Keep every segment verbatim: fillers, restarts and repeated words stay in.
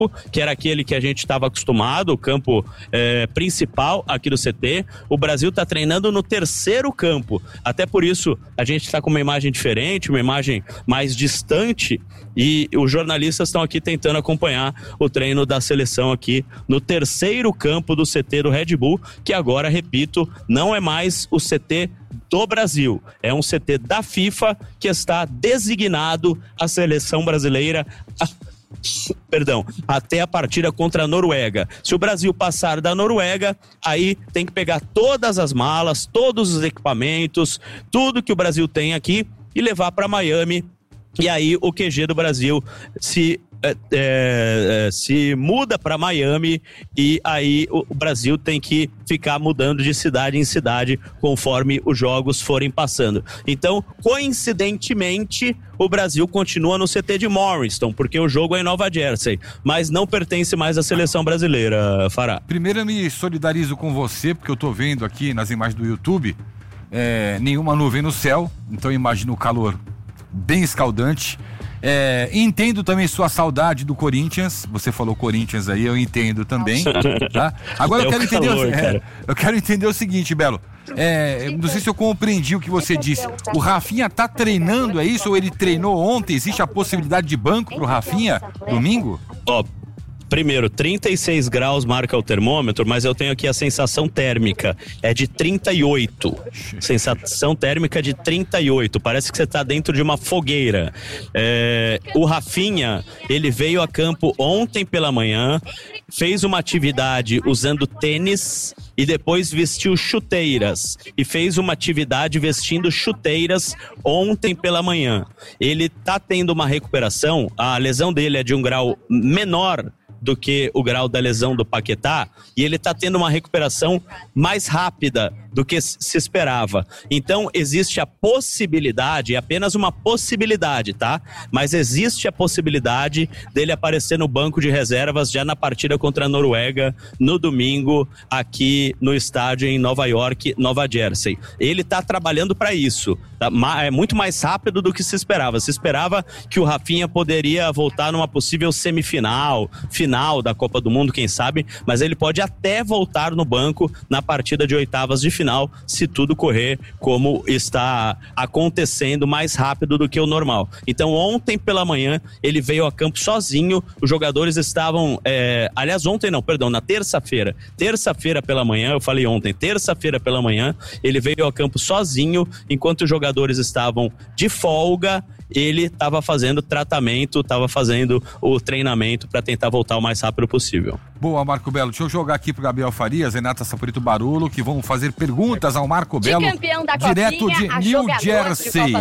que era aquele que a gente estava acostumado, o campo é, principal aqui do C T. O Brasil está treinando no terceiro campo, até por isso a gente está com uma imagem diferente, uma imagem mais distante, e os jornalistas estão aqui tentando acompanhar o treino da seleção aqui no terceiro campo do C T do Red Bull, que agora, repito, não é mais o C T do Brasil, é um C T da FIFA que está designado à seleção brasileira a... perdão, até a partida contra a Noruega. Se o Brasil passar da Noruega, aí tem que pegar todas as malas, todos os equipamentos, tudo que o Brasil tem aqui e levar para Miami. E aí o Q G do Brasil se É, é, se muda para Miami, e aí o Brasil tem que ficar mudando de cidade em cidade conforme os jogos forem passando. Então, coincidentemente, o Brasil continua no C T de Morriston, porque o jogo é em Nova Jersey, mas não pertence mais à seleção brasileira, Fará. Primeiro eu me solidarizo com você, porque eu tô vendo aqui nas imagens do YouTube é, nenhuma nuvem no céu, então eu imagino o calor bem escaldante. É, entendo também sua saudade do Corinthians. Você falou Corinthians aí, eu entendo também, tá? Agora eu quero, entender calor, o, é, eu quero entender o seguinte, Belo. É, não sei se eu compreendi o que você disse. O Rafinha tá treinando, é isso? Ou ele treinou ontem? Existe a possibilidade de banco pro Rafinha domingo? Ó, primeiro, trinta e seis graus marca o termômetro, mas eu tenho aqui a sensação térmica, é de trinta e oito. Sensação térmica de trinta e oito, parece que você está dentro de uma fogueira. É, o Rafinha, ele veio a campo ontem pela manhã, fez uma atividade usando tênis e depois vestiu chuteiras. E fez uma atividade vestindo chuteiras ontem pela manhã. Ele está tendo uma recuperação, a lesão dele é de um grau menor do que o grau da lesão do Paquetá, e ele está tendo uma recuperação mais rápida do que se esperava. Então, existe a possibilidade, é apenas uma possibilidade, tá? Mas existe a possibilidade dele aparecer no banco de reservas já na partida contra a Noruega, no domingo, aqui no estádio em Nova York, Nova Jersey. Ele está trabalhando para isso, tá? É muito mais rápido do que se esperava. Se esperava que o Rafinha poderia voltar numa possível semifinal, final da Copa do Mundo, quem sabe, mas ele pode até voltar no banco na partida de oitavas de final, se tudo correr como está acontecendo, mais rápido do que o normal. Então, ontem pela manhã, ele veio a campo sozinho, os jogadores estavam, é, aliás, ontem não, perdão, na terça-feira, terça-feira pela manhã, eu falei ontem, terça-feira pela manhã, ele veio a campo sozinho, enquanto os jogadores estavam de folga, ele estava fazendo tratamento, estava fazendo o treinamento para tentar voltar o mais rápido possível. Boa, Marco Belo. Deixa eu jogar aqui pro Gabriel Farias, Renata Saporito Barulo, que vão fazer perguntas ao Marco Belo, direto de New Jersey.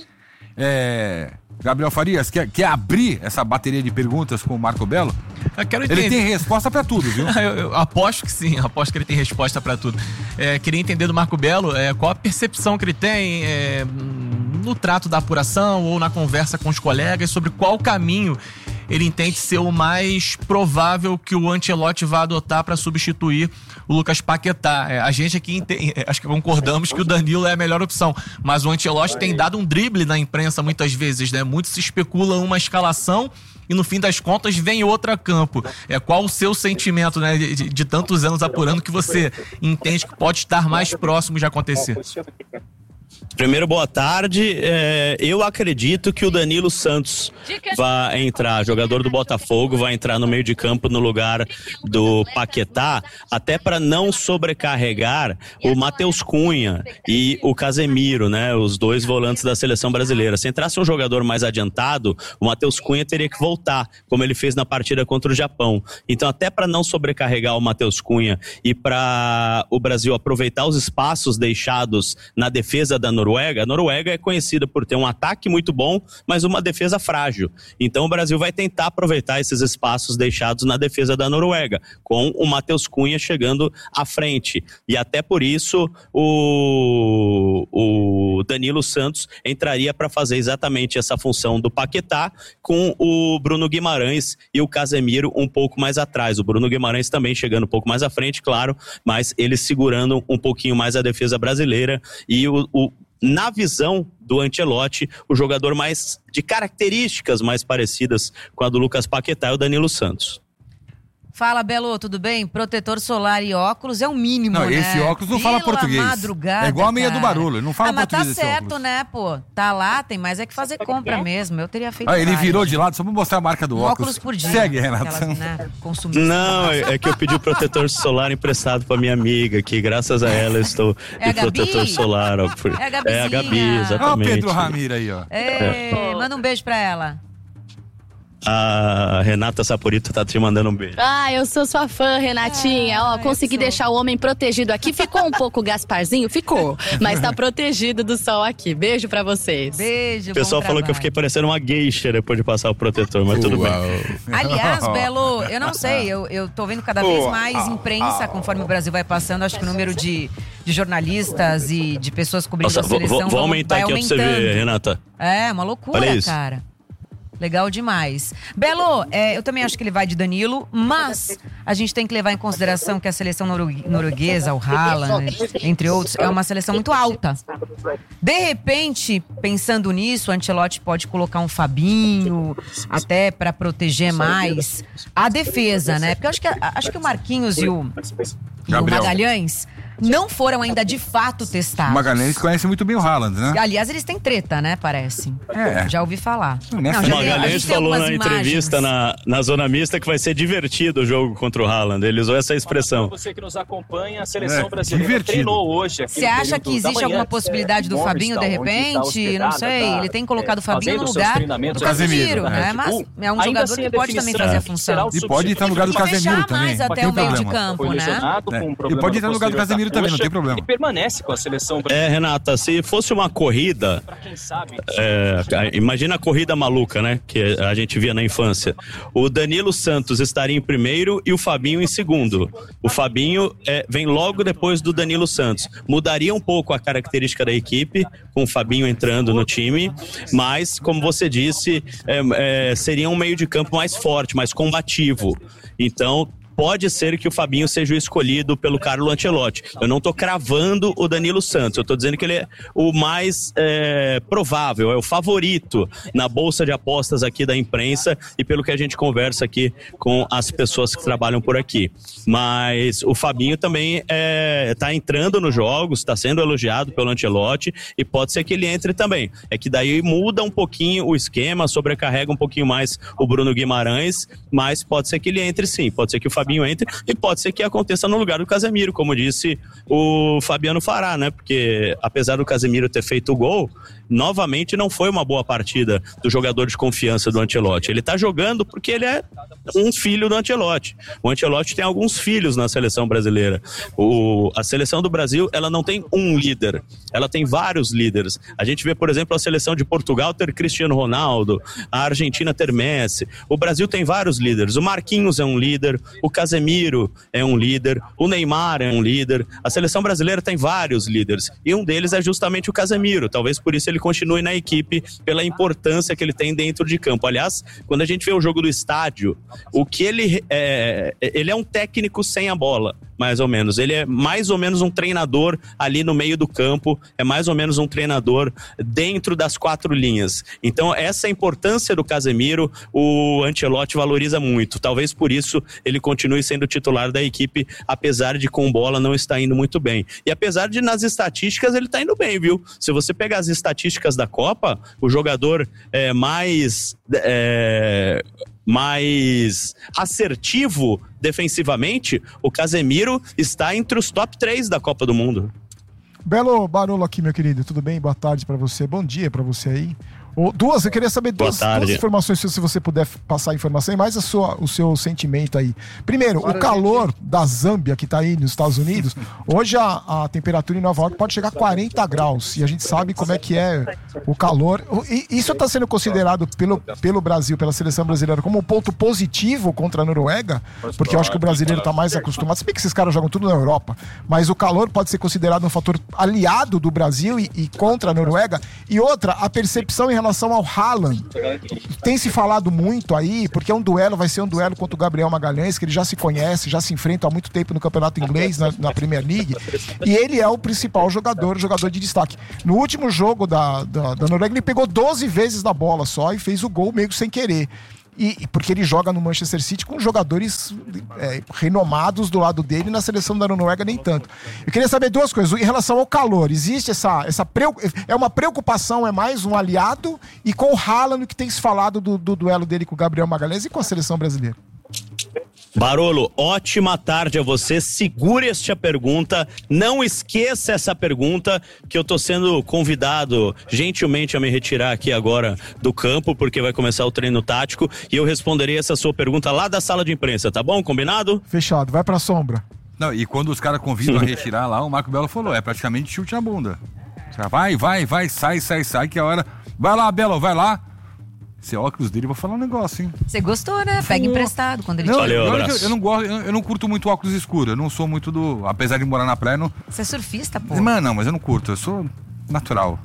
É... Gabriel Farias, quer, quer abrir essa bateria de perguntas com o Marco Belo? Eu quero ele tem resposta pra tudo, viu? eu, eu aposto que sim, aposto que ele tem resposta pra tudo. É, queria entender do Marco Belo é, qual a percepção que ele tem é, no trato da apuração ou na conversa com os colegas sobre qual caminho ele entende ser o mais provável que o Ancelotti vá adotar para substituir o Lucas Paquetá. É, a gente aqui entende, acho que concordamos que o Danilo é a melhor opção, mas o Ancelotti tem dado um drible na imprensa muitas vezes, né? Muito se especula uma escalação e no fim das contas vem outra a campo. É, qual o seu sentimento, né, de, de, de tantos anos apurando, que você entende que pode estar mais próximo de acontecer? Primeiro, boa tarde. É, eu acredito que o Danilo Santos vai entrar, jogador do Botafogo, vai entrar no meio de campo no lugar do Paquetá, até para não sobrecarregar o Matheus Cunha e o Casemiro, né? Os dois volantes da seleção brasileira. Se entrasse um jogador mais adiantado, o Matheus Cunha teria que voltar, como ele fez na partida contra o Japão. Então, até para não sobrecarregar o Matheus Cunha e para o Brasil aproveitar os espaços deixados na defesa da Noruega, a Noruega é conhecida por ter um ataque muito bom, mas uma defesa frágil. Então o Brasil vai tentar aproveitar esses espaços deixados na defesa da Noruega, com o Matheus Cunha chegando à frente. E até por isso o, o Danilo Santos entraria para fazer exatamente essa função do Paquetá, com o Bruno Guimarães e o Casemiro um pouco mais atrás. O Bruno Guimarães também chegando um pouco mais à frente, claro, mas ele segurando um pouquinho mais a defesa brasileira. E o, o na visão do Ancelotti, o jogador mais de características mais parecidas com a do Lucas Paquetá é o Danilo Santos. Fala, Belo, tudo bem? Protetor solar e óculos é o mínimo, não, né? Esse óculos não Pela fala português. Madrugada, é igual a meia cara. do barulho, não fala ah, mas português. Mas tá certo, né, pô? Tá lá, tem mais é que fazer compra mesmo. Eu teria feito ah, ele vários. virou de lado só pra mostrar a marca do um óculos. óculos por dia. Segue, Renata. Aquelas, né, não, é que eu pedi o protetor solar emprestado pra minha amiga, que graças a ela eu estou é de protetor solar. Ó, por... É a É a Gabi, exatamente. Olha o Pedro Ramiro aí, ó. Ei, é. Manda um beijo pra ela. A Renata Saporito tá te mandando um beijo. Ah, eu sou sua fã, Renatinha. Ah, Ó, consegui deixar o homem protegido aqui. Ficou um pouco Gasparzinho? Ficou. Mas tá protegido do sol aqui. Beijo pra vocês. Beijo, O pessoal falou que eu fiquei parecendo uma geisha depois de passar o protetor, mas tudo Uau. bem. Aliás, Belo, eu não sei, eu, eu tô vendo cada vez mais imprensa, conforme o Brasil vai passando, acho que o número de, de jornalistas e de pessoas cobrindo Nossa, a seleção vou, vou aumentar vai aqui aumentando. pra você ver, Renata. É, uma loucura, Olha isso. cara. Legal demais. Belo, é, eu também acho que ele vai de Danilo, mas a gente tem que levar em consideração que a seleção noru- norueguesa, o Haaland, entre outros, é uma seleção muito alta. De repente, pensando nisso, o Ancelotti pode colocar um Fabinho, até para proteger mais a defesa, né? Porque eu acho que, acho que o Marquinhos e o, e o Magalhães não foram ainda de fato testados. O Magalhães conhece muito bem o Haaland, né? Aliás, eles têm treta, né? Parece. É. Já ouvi falar. Nessa Não, já O tem- a Magalhães gente tem falou algumas na entrevista na, na Zona Mista que vai ser divertido o jogo contra o Haaland. Ele usou essa expressão. Você que nos acompanha, a seleção É, brasileira divertido. treinou hoje. aqui Você no acha período que da existe manhã, alguma possibilidade do é, Fabinho, de Morristal, onde tá repente? hospedada, Não sei. tá, Ele tem colocado o é, Fabinho no fazendo seus lugar treinamentos do Casemiro, Casemiro, né? é. Mas é um Ainda jogador assim, que a pode também definição fazer a será função. o E pode entrar no lugar do E fechar Casemiro também. mais até Não o tem meio de problema. campo, Foi né? lesionado É. com um E problema pode entrar no lugar do posterior Casemiro da também, não coxa tem problema. E permanece com a seleção É, Renata, se fosse uma corrida, Pra quem sabe, é, imagina a corrida maluca, né? Que a gente via na infância. O Danilo Santos estaria em primeiro e o Fabinho em segundo. O Fabinho é, vem logo depois do Danilo Santos. Mudaria um pouco a característica da equipe, com o Fabinho entrando no time, mas, como você disse, é, é, seria um meio de campo mais forte, mais combativo. Então, pode ser que o Fabinho seja o escolhido pelo Carlo Ancelotti. Eu não tô cravando o Danilo Santos, eu tô dizendo que ele é o mais é, provável, é o favorito na bolsa de apostas aqui da imprensa e pelo que a gente conversa aqui com as pessoas que trabalham por aqui. Mas o Fabinho também é, tá entrando nos jogos, tá sendo elogiado pelo Ancelotti e pode ser que ele entre também. É que daí muda um pouquinho o esquema, sobrecarrega um pouquinho mais o Bruno Guimarães, mas pode ser que ele entre sim, pode ser que o Fabinho entre e pode ser que aconteça no lugar do Casemiro, como disse o Fabiano Fará, né? Porque apesar do Casemiro ter feito o gol, novamente não foi uma boa partida do jogador de confiança do Ancelotti. Ele tá jogando porque ele é um filho do Ancelotti. O Ancelotti tem alguns filhos na seleção brasileira. O, a seleção do Brasil, ela não tem um líder, ela tem vários líderes. A gente vê, por exemplo, a seleção de Portugal ter Cristiano Ronaldo, a Argentina ter Messi. O Brasil tem vários líderes. O Marquinhos é um líder, o Casemiro é um líder, o Neymar é um líder. A seleção brasileira tem vários líderes e um deles é justamente o Casemiro. Talvez por isso ele continue na equipe, pela importância que ele tem dentro de campo. Aliás, quando a gente vê o jogo do estádio, o que ele é, ele é um técnico sem a bola, mais ou menos. Ele é mais ou menos um treinador ali no meio do campo, é mais ou menos um treinador dentro das quatro linhas. Então, essa importância do Casemiro, o Ancelotti valoriza muito. Talvez por isso ele continue sendo titular da equipe, apesar de com bola não estar indo muito bem. E apesar de nas estatísticas ele tá indo bem, viu? Se você pegar as estatísticas da Copa, o jogador é, mais... É, mais assertivo defensivamente, o Casemiro está entre os top três da Copa do Mundo. Belo Barolo aqui, meu querido, tudo bem? Boa tarde pra você, bom dia pra você aí. Oh, duas, eu queria saber duas, duas informações, se você puder passar a informação, e mais a sua, o seu sentimento aí. Primeiro, o calor da Zâmbia, que tá aí nos Estados Unidos, hoje a, a temperatura em Nova York pode chegar a quarenta graus, e a gente sabe como é que é o calor. E isso está sendo considerado pelo, pelo Brasil, pela seleção brasileira, como um ponto positivo contra a Noruega, porque eu acho que o brasileiro tá mais acostumado, se bem que esses caras jogam tudo na Europa, mas o calor pode ser considerado um fator aliado do Brasil e, e contra a Noruega. E outra, a percepção em relação relação ao Haaland, tem se falado muito aí, porque é um duelo, vai ser um duelo contra o Gabriel Magalhães, que ele já se conhece, já se enfrenta há muito tempo no campeonato inglês, na, na Premier League, e ele é o principal jogador, o jogador de destaque. No último jogo da, da, da Noruega, ele pegou doze vezes na bola só e fez o gol meio que sem querer. e, porque ele joga no Manchester City com jogadores é, renomados do lado dele, na seleção da Noruega nem tanto. Eu queria saber duas coisas. Em relação ao calor, existe essa, essa preu, é uma preocupação, é mais um aliado, e com o Haaland, que tem se falado do, do duelo dele com o Gabriel Magalhães e com a seleção brasileira? Barolo, ótima tarde a você. Segure esta pergunta, não esqueça essa pergunta, que eu tô sendo convidado gentilmente a me retirar aqui agora do campo, porque vai começar o treino tático, e eu responderei essa sua pergunta lá da sala de imprensa, tá bom? Combinado? Fechado, vai pra sombra. Não, e quando os caras convidam a retirar lá, o Marco Belo falou, é praticamente chute na bunda. Vai, vai, vai, sai, sai, sai, que a hora... Vai lá, Belo, vai lá. Esse óculos dele, vou falar um negócio, hein? Você gostou, né? Pega emprestado quando ele não, Valeu, eu, abraço. eu, eu não gosto, eu, eu não curto muito óculos escuros. Eu não sou muito do. Apesar de morar na praia, não. Você é surfista, pô. Mas não, mas eu não curto, eu sou natural.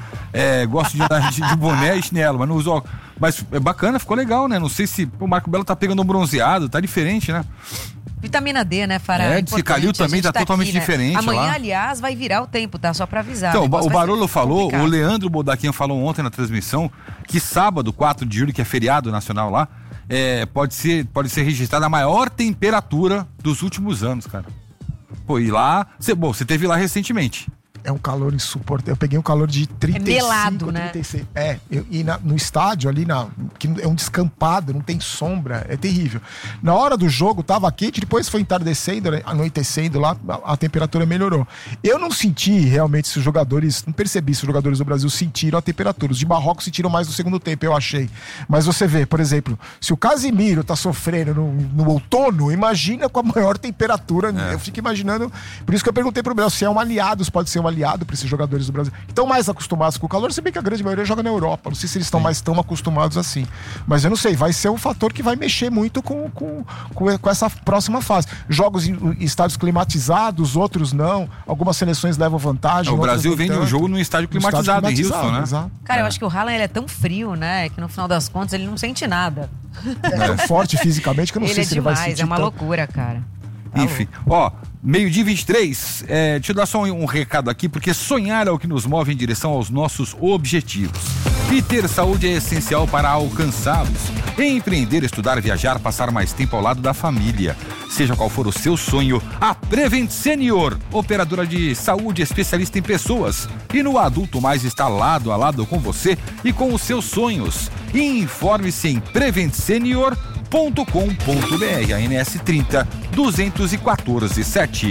É, gosto de andar de, de boné e chinelo, mas não uso óculos. Mas é bacana, ficou legal, né? Não sei se o Marco Belo tá pegando um bronzeado, tá diferente, né? Vitamina D, né, Fará? É, disse Calil também tá, tá totalmente aqui, né? Diferente. Amanhã, lá. aliás, vai virar o tempo, tá? Só pra avisar. Então, o, o Barolo falou, complicado. o Leandro Bodaquinha falou ontem na transmissão que sábado, quatro de julho, que é feriado nacional lá, é, pode, ser, pode ser registrada a maior temperatura dos últimos anos, cara. Pô, e lá, cê, bom, você teve lá recentemente. É um calor insuportável. Eu peguei um calor de trinta e cinco, é melado, né? trinta e seis. É, eu, e na, no estádio ali, na, que é um descampado, não tem sombra, é terrível. Na hora do jogo tava quente, depois foi entardecendo, anoitecendo lá, a, a temperatura melhorou. Eu não senti realmente se os jogadores, não percebi se os jogadores do Brasil sentiram a temperatura. Os de Marrocos sentiram mais no segundo tempo, eu achei. Mas você vê, por exemplo, se o Casimiro tá sofrendo no, no outono, imagina com a maior temperatura. É. Eu fico imaginando, por isso que eu perguntei pro Bel se é um aliado, se pode ser um aliado para esses jogadores do Brasil. Estão mais acostumados com o calor, se bem que a grande maioria joga na Europa. Não sei se eles estão mais tão acostumados assim. Mas eu não sei, vai ser um fator que vai mexer muito com, com, com, com essa próxima fase. Jogos em, em estádios climatizados, outros não. Algumas seleções levam vantagem. O Brasil vem de um jogo num estádio climatizado, estádio climatizado em Houston, né? Exato. Cara, é. eu acho que o Haaland ele é tão frio, né? Que no final das contas ele não sente nada. É tão forte fisicamente que eu não ele sei é se demais, ele vai sentir. É uma tanto. loucura, cara. Enfim, ó, meio-dia vinte e três, é, deixa eu dar só um, um recado aqui, porque sonhar é o que nos move em direção aos nossos objetivos. E ter saúde é essencial para alcançá-los. Empreender, estudar, viajar, passar mais tempo ao lado da família. Seja qual for o seu sonho, a Prevent Senior, operadora de saúde especialista em pessoas. E no Adulto Mais está lado a lado com você e com os seus sonhos. Informe-se em prevent senior ponto com ponto br, a N S trinta, duzentos e quatorze, sete.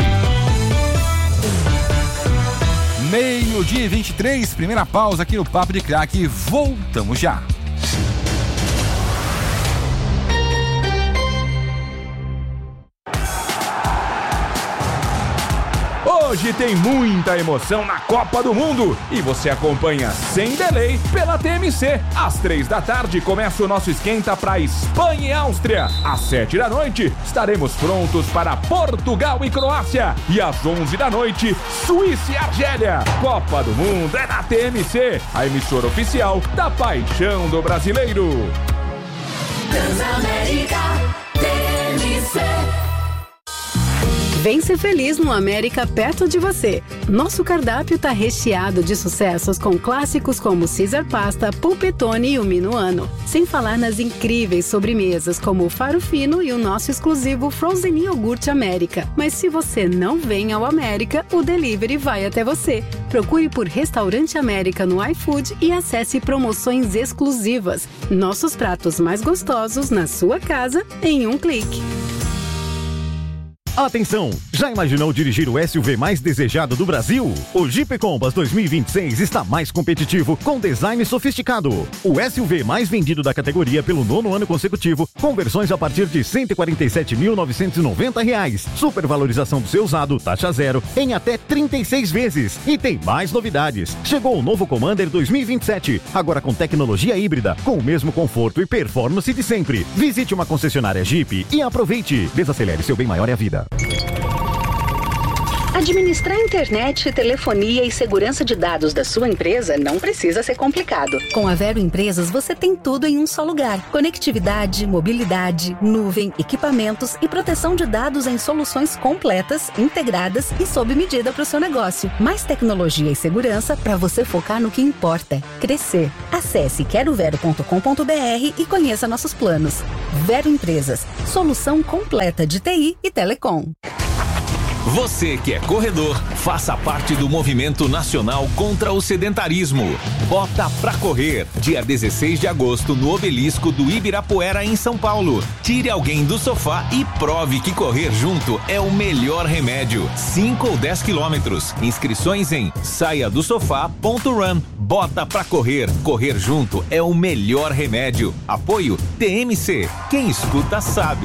Meio-dia e vinte e três, primeira pausa aqui no Papo de Craque. Voltamos já. Hoje tem muita emoção na Copa do Mundo e você acompanha sem delay pela T M C. Às três da tarde começa o nosso esquenta para Espanha e Áustria. Às sete da noite estaremos prontos para Portugal e Croácia. E às onze da noite, Suíça e Argélia. Copa do Mundo é na T M C, a emissora oficial da paixão do brasileiro. Transamérica T M C. Vem ser feliz no América perto de você. Nosso cardápio tá recheado de sucessos com clássicos como Caesar Pasta, Polpettone e o Minuano. Sem falar nas incríveis sobremesas como o Faro Fino e o nosso exclusivo Frozen Iogurte América. Mas se você não vem ao América, o delivery vai até você. Procure por Restaurante América no iFood e acesse promoções exclusivas. Nossos pratos mais gostosos na sua casa em um clique. Atenção! Já imaginou dirigir o S U V mais desejado do Brasil? O Jeep Compass dois mil e vinte e seis está mais competitivo, com design sofisticado. O S U V mais vendido da categoria pelo nono ano consecutivo, com versões a partir de cento e quarenta e sete mil novecentos e noventa reais. Supervalorização do seu usado, taxa zero, em até trinta e seis vezes. E tem mais novidades. Chegou o novo Commander dois mil e vinte e sete, agora com tecnologia híbrida, com o mesmo conforto e performance de sempre. Visite uma concessionária Jeep e aproveite. Desacelere, seu bem maior é a vida. A Administrar internet, telefonia e segurança de dados da sua empresa não precisa ser complicado. Com a Vero Empresas, você tem tudo em um só lugar. Conectividade, mobilidade, nuvem, equipamentos e proteção de dados em soluções completas, integradas e sob medida para o seu negócio. Mais tecnologia e segurança para você focar no que importa: crescer. Acesse quero vero ponto com ponto br e conheça nossos planos. Vero Empresas, solução completa de T I e telecom. Você que é corredor, faça parte do movimento nacional contra o sedentarismo. Bota pra correr, dia dezesseis de agosto, no Obelisco do Ibirapuera, em São Paulo. Tire alguém do sofá e prove que correr junto é o melhor remédio. cinco ou dez quilômetros. Inscrições em saia do sofá ponto run. Bota pra correr. Correr junto é o melhor remédio. Apoio T M C. Quem escuta sabe.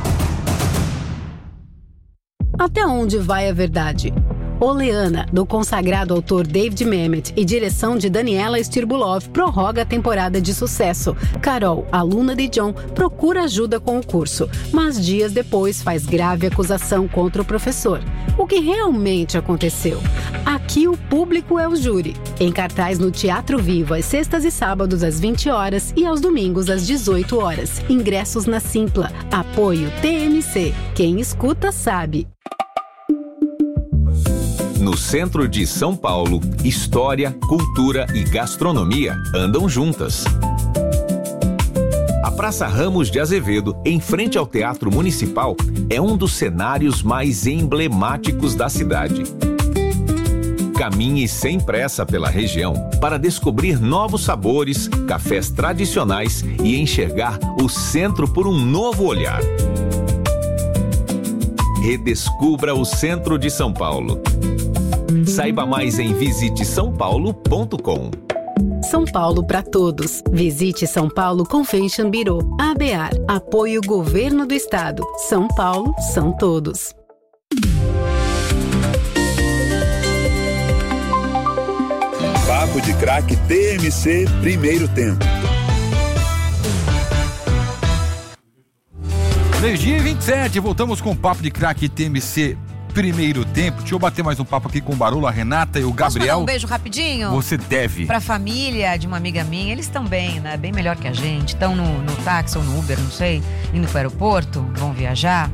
Até onde vai a verdade? Oleana, do consagrado autor David Mamet e direção de Daniela Stirbulov, prorroga a temporada de sucesso. Carol, aluna de John, procura ajuda com o curso, mas dias depois faz grave acusação contra o professor. O que realmente aconteceu? Aqui o público é o júri. Em cartaz no Teatro Vivo, às sextas e sábados às vinte horas e aos domingos às dezoito horas. Ingressos na Simpla. Apoio T M C. Quem escuta sabe. No centro de São Paulo, história, cultura e gastronomia andam juntas. A Praça Ramos de Azevedo, em frente ao Teatro Municipal, é um dos cenários mais emblemáticos da cidade. Caminhe sem pressa pela região para descobrir novos sabores, cafés tradicionais e enxergar o centro por um novo olhar. Redescubra o centro de São Paulo. Saiba mais em visite são paulo ponto com. São Paulo para todos. Visite São Paulo Convention Bureau. A B A R. Apoio Governo do Estado. São Paulo são todos. Papo de Craque T M C Primeiro Tempo. Meio-dia e vinte e sete, voltamos com o Papo de Craque T M C Primeiro Tempo. Deixa eu bater mais um papo aqui com o Barolo, a Renata e o Gabriel. Posso mandar um beijo rapidinho? Você deve. Pra família de uma amiga minha, eles estão bem, né? Bem melhor que a gente. Estão no, no táxi ou no Uber, não sei, indo pro aeroporto, vão viajar.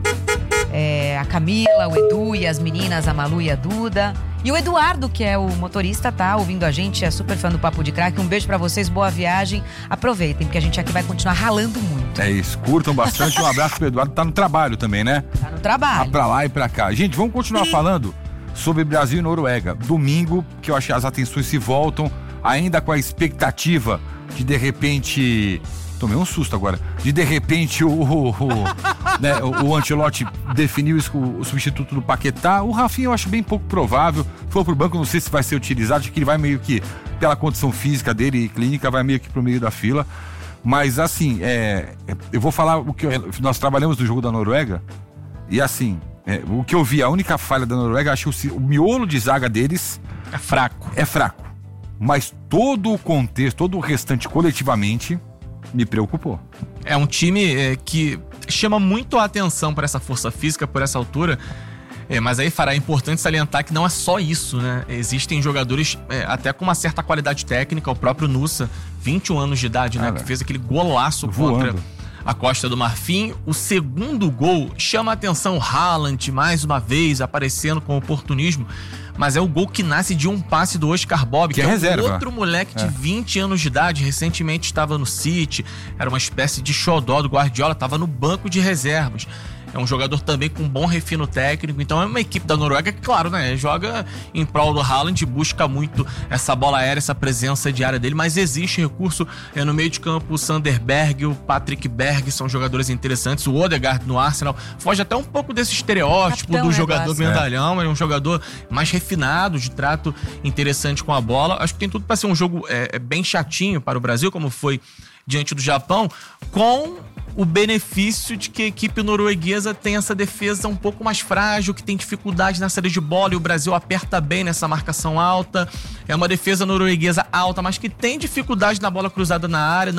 É, a Camila, o Edu e as meninas, a Malu e a Duda. E o Eduardo, que é o motorista, tá ouvindo a gente, é super fã do Papo de Craque. Um beijo pra vocês, boa viagem. Aproveitem, porque a gente aqui vai continuar ralando muito. É isso, curtam bastante. Um abraço pro Eduardo, tá no trabalho também, né? Tá no trabalho. Tá pra lá e pra cá. Gente, vamos continuar falando sobre Brasil e Noruega. Domingo, que eu acho que as atenções se voltam, ainda com a expectativa de, de repente... Tomei um susto agora. De de repente o, o, o, né, o, o Ancelotti definiu isso, o, o substituto do Paquetá. O Rafinha eu acho bem pouco provável. Foi pro banco, não sei se vai ser utilizado. Acho que ele vai meio que, pela condição física dele e clínica, vai meio que pro meio da fila. Mas assim, é, eu vou falar o que eu, nós trabalhamos no jogo da Noruega. E assim, é, o que eu vi, a única falha da Noruega, acho que o, o miolo de zaga deles é fraco. É fraco. Mas todo o contexto, todo o restante coletivamente... me preocupou. É um time é, que chama muito a atenção para essa força física, por essa altura. É, mas aí, Fará, é importante salientar que não é só isso, né? Existem jogadores é, até com uma certa qualidade técnica. O próprio Nusa, vinte e um anos de idade, né? Ah, que fez aquele golaço voando contra a Costa do Marfim. O segundo gol chama a atenção. Haaland, mais uma vez, aparecendo com oportunismo. Mas é o gol que nasce de um passe do Oscar Bob, que, que é, é reserva. Um outro moleque de é. vinte anos de idade, recentemente estava no City, era uma espécie de xodó do Guardiola, estava no banco de reservas. É um jogador também com bom refino técnico, então é uma equipe da Noruega que, claro, né, joga em prol do Haaland, busca muito essa bola aérea, essa presença diária dele, mas existe recurso é, no meio de campo. O Sander Berg, o Patrick Berg são jogadores interessantes, o Odegaard no Arsenal foge até um pouco desse estereótipo Capitão do jogador medalhão, é. é um jogador mais refinado, de trato interessante com a bola. Acho que tem tudo para ser um jogo é, bem chatinho para o Brasil, como foi diante do Japão, com o benefício de que a equipe norueguesa tem essa defesa um pouco mais frágil, que tem dificuldade na saída de bola, e o Brasil aperta bem nessa marcação alta. É uma defesa norueguesa alta, mas que tem dificuldade na bola cruzada na área, não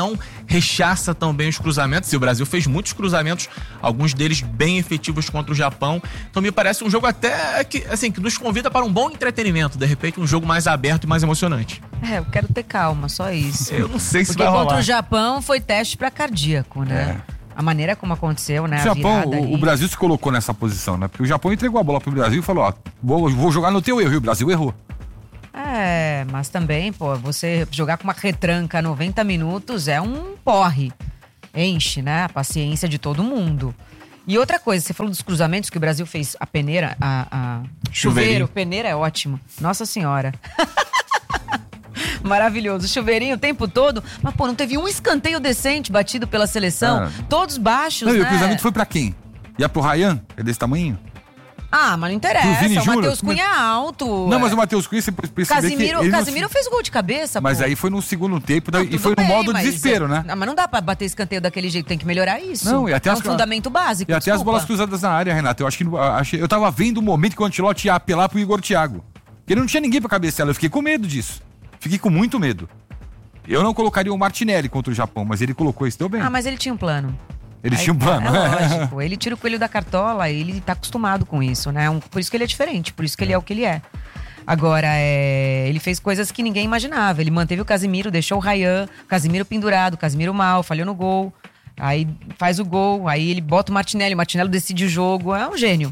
rechaça tão bem os cruzamentos, e o Brasil fez muitos cruzamentos, alguns deles bem efetivos contra o Japão. Então me parece um jogo até que, assim, que nos convida para um bom entretenimento, de repente um jogo mais aberto e mais emocionante. É, eu quero ter calma, só isso. Eu não sei se Porque vai rolar. contra o Japão foi teste para cardíaco, né? É. A maneira como aconteceu, né? O Japão, o, o Brasil se colocou nessa posição, né? Porque o Japão entregou a bola pro Brasil e falou, ó, vou, vou jogar no teu erro, e o Brasil errou. É, mas também, pô, você jogar com uma retranca noventa minutos é um porre. Enche, né? A paciência de todo mundo. E outra coisa, você falou dos cruzamentos que o Brasil fez a peneira, a, a chuveiro, peneira é ótimo. Nossa Senhora. Maravilhoso, chuveirinho o tempo todo, mas pô, não teve um escanteio decente batido pela seleção, ah. todos baixos, não, né? E o cruzamento foi pra quem? Ia pro Ryan? É desse tamanho? Ah, mas não interessa, o Matheus Cunha é alto. Não, mas o Matheus Cunha, você percebeu Casimiro, que... Casimiro não... fez gol de cabeça, Mas pô. aí foi no segundo tempo não, e foi bem, no modo mas, desespero, né? Não, mas não dá pra bater escanteio daquele jeito, tem que melhorar isso. Não, e até é as... um fundamento básico, E até desculpa. as bolas cruzadas na área, Renato. Eu acho que achei, eu tava vendo o momento que o Ancelotti ia apelar pro Igor Thiago. Porque não tinha ninguém pra cabecear, eu fiquei com medo disso. Fiquei com muito medo. Eu não colocaria o Martinelli contra o Japão, mas ele colocou isso, deu bem. Ah, mas ele tinha um plano. Ele Aí, tinha um plano, é né? lógico, ele tira o coelho da cartola, ele tá acostumado com isso, né? Um, por isso que ele é diferente, por isso que ele é o que ele é. Agora, é, ele fez coisas que ninguém imaginava. Ele manteve o Casimiro, deixou o Ryan, o Casimiro pendurado, o Casimiro mal, falhou no gol. Aí faz o gol, aí ele bota o Martinelli, o Martinelli decide o jogo. É um gênio.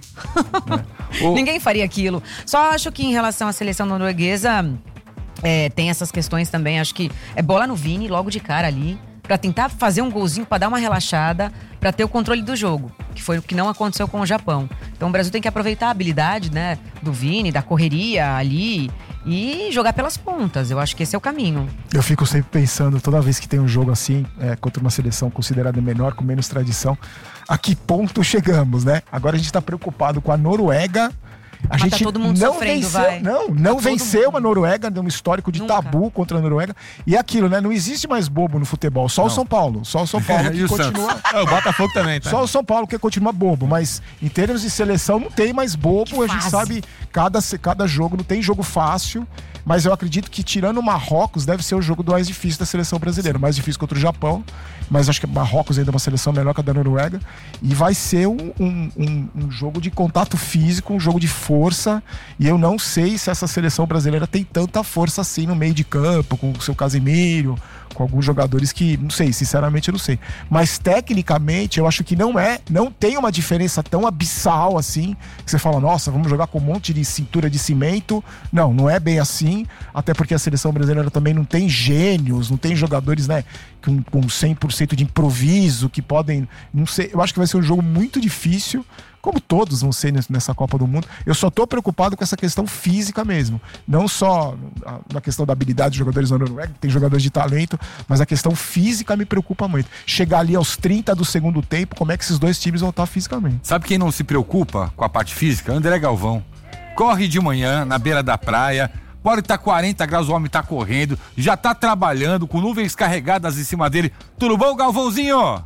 É. O... Ninguém faria aquilo. Só acho que em relação à seleção norueguesa... É, tem essas questões também, acho que é bola no Vini logo de cara ali, pra tentar fazer um golzinho, pra dar uma relaxada, pra ter o controle do jogo, que foi o que não aconteceu com o Japão. Então o Brasil tem que aproveitar a habilidade, né, do Vini, da correria ali e jogar pelas pontas. Eu acho que esse é o caminho. Eu fico sempre pensando, toda vez que tem um jogo assim, é, contra uma seleção considerada menor, com menos tradição, a que ponto chegamos, né? Agora a gente tá preocupado com a Noruega. A Mas gente tá todo mundo não sofrendo, venceu, vai. não, não tá venceu a Noruega, deu um histórico de Nunca. tabu contra a Noruega. E é aquilo, né? Não existe mais bobo no futebol, só não. o São Paulo. Só o São Paulo que continua. É, o Botafogo também, tá? Só o São Paulo que continua bobo, mas em termos de seleção não tem mais bobo. A gente sabe, cada, cada jogo não tem jogo fácil. Mas eu acredito que, tirando o Marrocos, deve ser o jogo mais difícil da seleção brasileira. Mais difícil contra o Japão, mas acho que o Marrocos ainda é uma seleção melhor que a da Noruega. E vai ser um, um, um, um jogo de contato físico, um jogo de força. E eu não sei se essa seleção brasileira tem tanta força assim no meio de campo, com o seu Casemiro, com alguns jogadores que, não sei, sinceramente eu não sei. Mas tecnicamente eu acho que não é, não tem uma diferença tão abissal assim, que você fala, nossa, vamos jogar com um monte de cintura de cimento. Não, não é bem assim, até porque a seleção brasileira também não tem gênios, não tem jogadores, né, com, com cem por cento de improviso, que podem, não sei, eu acho que vai ser um jogo muito difícil, como todos vão ser nessa Copa do Mundo. Eu só tô preocupado com essa questão física mesmo. Não só na questão da habilidade dos jogadores na Noruega, tem jogadores de talento, mas a questão física me preocupa muito. Chegar ali aos trinta do segundo tempo, como é que esses dois times vão estar fisicamente? Sabe quem não se preocupa com a parte física? André Galvão. Corre de manhã, na beira da praia, pode estar quarenta graus, o homem tá correndo, já tá trabalhando, com nuvens carregadas em cima dele. Tudo bom, Galvãozinho?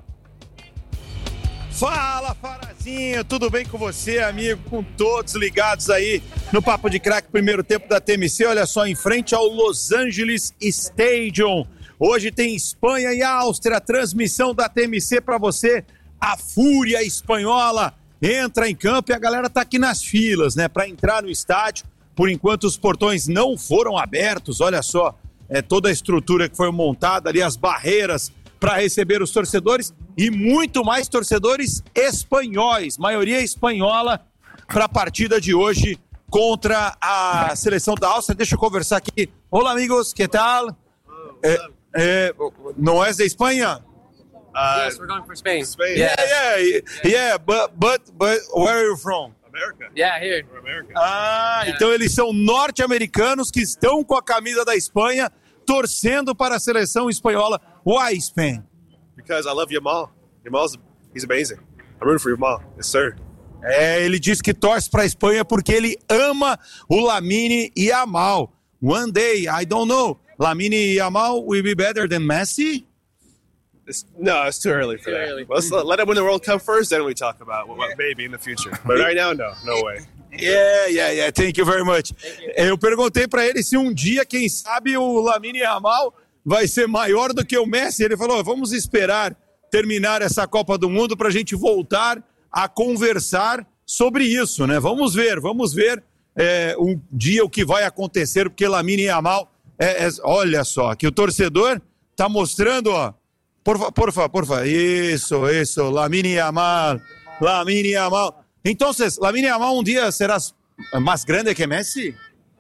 Fala, Farazinho, tudo bem com você, amigo? Com todos ligados aí no Papo de Craque, primeiro tempo da T M C. Olha só, em frente ao Los Angeles Stadium. Hoje tem Espanha e Áustria, transmissão da T M C para você. A Fúria Espanhola entra em campo e a galera tá aqui nas filas, né? Para entrar no estádio. Por enquanto os portões não foram abertos, olha só, é toda a estrutura que foi montada ali, as barreiras para receber os torcedores e muito mais torcedores espanhóis, maioria espanhola, para a partida de hoje contra a seleção da Áustria. Deixa eu conversar aqui. Olá, amigos, que tal? É, é, não é da Espanha? Uh, yes, we're going for Spain. Spain. Yeah, yeah, yeah, yeah, but, but, but where are you from? America. Yeah, here. America. Ah, yeah. Então eles são norte-americanos que estão com a camisa da Espanha, torcendo para a seleção espanhola. Why Spain? Because I love Yamal. Yamal's, he's amazing. I'm rooting for Yamal. Yes, sir. É, ele diz que torce para a Espanha porque ele ama o Lamine Yamal. One day, I don't know, Lamine Yamal will be better than Messi? It's, no, it's too early for too that. Early. Let's let him win the World Cup first, then we talk about what, what maybe in the future. But right now, no, no way. Yeah, yeah, yeah. Thank you very much. Eu perguntei para ele se um dia, quem sabe, o Lamine Yamal vai ser maior do que o Messi. Ele falou, vamos esperar terminar essa Copa do Mundo para a gente voltar a conversar sobre isso, né? Vamos ver, vamos ver é, um dia o que vai acontecer, porque Lamine Yamal, é, é, olha só, que o torcedor tá mostrando, ó, porfa, porfa, porfa, isso, isso, Lamine Yamal, Lamine Yamal. Então, Lamine Yamal um dia será mais grande que Messi?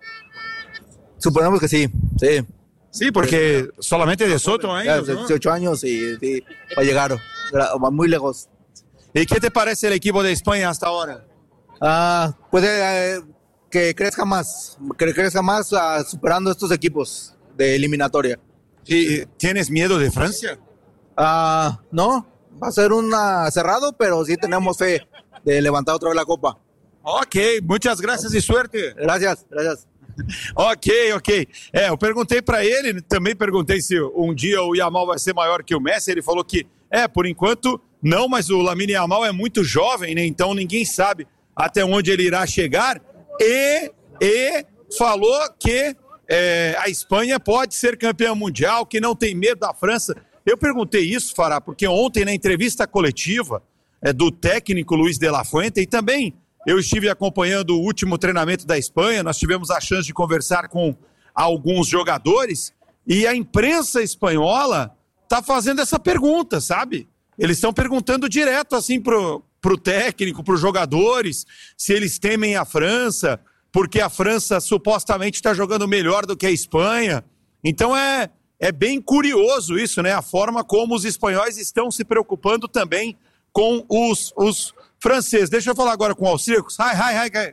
Suponemos que sí, sí. Sí, porque solamente dezoito años, ¿no? dieciocho años y sí, va a llegar va muy lejos. ¿Y qué te parece el equipo de España hasta ahora? Ah, pues eh, que crezca más, que crezca más uh, superando estos equipos de eliminatoria. ¿Y tienes miedo de Francia? Ah, no, va a ser un cerrado, pero sí tenemos fe de levantar otra vez la copa. Ok, muchas gracias e suerte. Gracias, gracias. Ok, ok. É, eu perguntei pra ele, também perguntei se um dia o Yamal vai ser maior que o Messi. Ele falou que, é, por enquanto, não, mas o Lamine Yamal é muito jovem, né? Então ninguém sabe até onde ele irá chegar. E, e falou que é, a Espanha pode ser campeã mundial, que não tem medo da França. Eu perguntei isso, Fará, porque ontem na entrevista coletiva é, do técnico Luis de la Fuente, e também eu estive acompanhando o último treinamento da Espanha, nós tivemos a chance de conversar com alguns jogadores, e a imprensa espanhola está fazendo essa pergunta, sabe? Eles estão perguntando direto assim pro, pro técnico, pros jogadores, se eles temem a França, porque a França supostamente está jogando melhor do que a Espanha. Então é, é bem curioso isso, né? A forma como os espanhóis estão se preocupando também com os, os franceses. Deixa eu falar agora com o austríacos. Hi, hi, hi.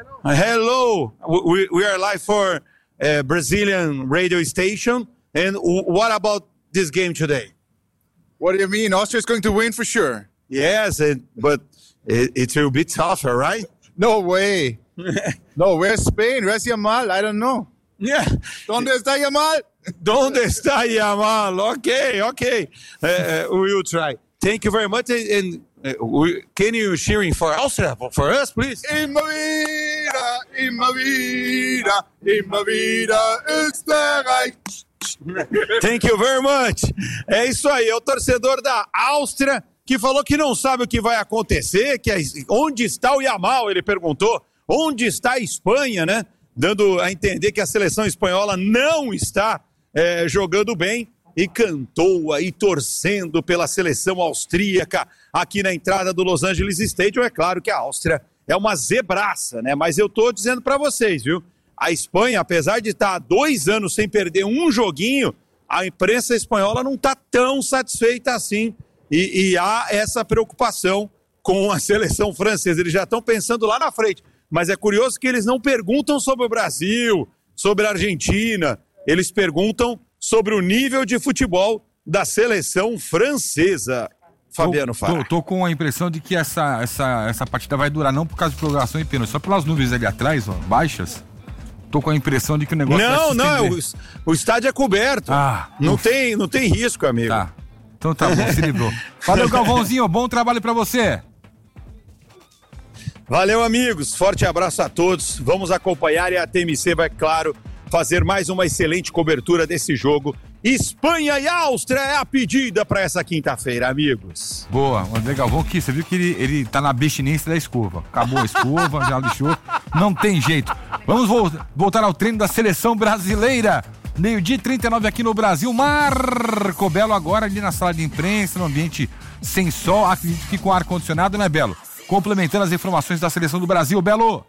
Hello. We, we are live for a Brazilian radio station. And what about this game today? What do you mean? Austria's going to win for sure. Yes, it, but it, it will be tougher, right? No way. No, where's Spain? Where's Yamal? I don't know. Yeah. ¿Dónde está Yamal? ¿Dónde está Yamal? Okay, okay. Uh, uh, we will try. Thank you very much. And uh, we, can you cheering for Austria for us, please? In my vida, in my vida, in my vida, Österreich. Thank you very much. É isso aí, é o torcedor da Áustria que falou que não sabe o que vai acontecer, que é, onde está o Yamal, ele perguntou, onde está a Espanha, né? Dando a entender que a seleção espanhola não está é, jogando bem, e cantou aí torcendo pela seleção austríaca aqui na entrada do Los Angeles Stadium. É claro que a Áustria é uma zebraça, né? Mas eu tô dizendo para vocês, viu? A Espanha, apesar de estar há dois anos sem perder um joguinho, a imprensa espanhola não está tão satisfeita assim. E, e há essa preocupação com a seleção francesa. Eles já estão pensando lá na frente. Mas é curioso que eles não perguntam sobre o Brasil, sobre a Argentina. Eles perguntam sobre o nível de futebol da seleção francesa. Fabiano Fara. Tô, tô com a impressão de que essa, essa, essa partida vai durar não por causa de prorrogação e pênalti, só pelas nuvens ali atrás, ó, baixas. Tô com a impressão de que o negócio não, vai se não, o, o estádio é coberto. Ah, não tem, não tem risco, amigo. Tá. Então tá bom, se livrou. Valeu, Galvãozinho, bom trabalho pra você. Valeu, amigos. Forte abraço a todos. Vamos acompanhar e a T M C vai, claro, fazer mais uma excelente cobertura desse jogo. Espanha e Áustria é a pedida para essa quinta-feira, amigos. Boa, o André Galvão aqui, você viu que ele, ele tá na abstinência da escova. Acabou a escova, já lixou. Não tem jeito. Vamos vo- voltar ao treino da seleção brasileira. Meio-dia e trinta e nove aqui no Brasil. Marco Belo agora ali na sala de imprensa, no ambiente sem sol, acredito que com ar-condicionado, né, Belo? Complementando as informações da seleção do Brasil, Belo.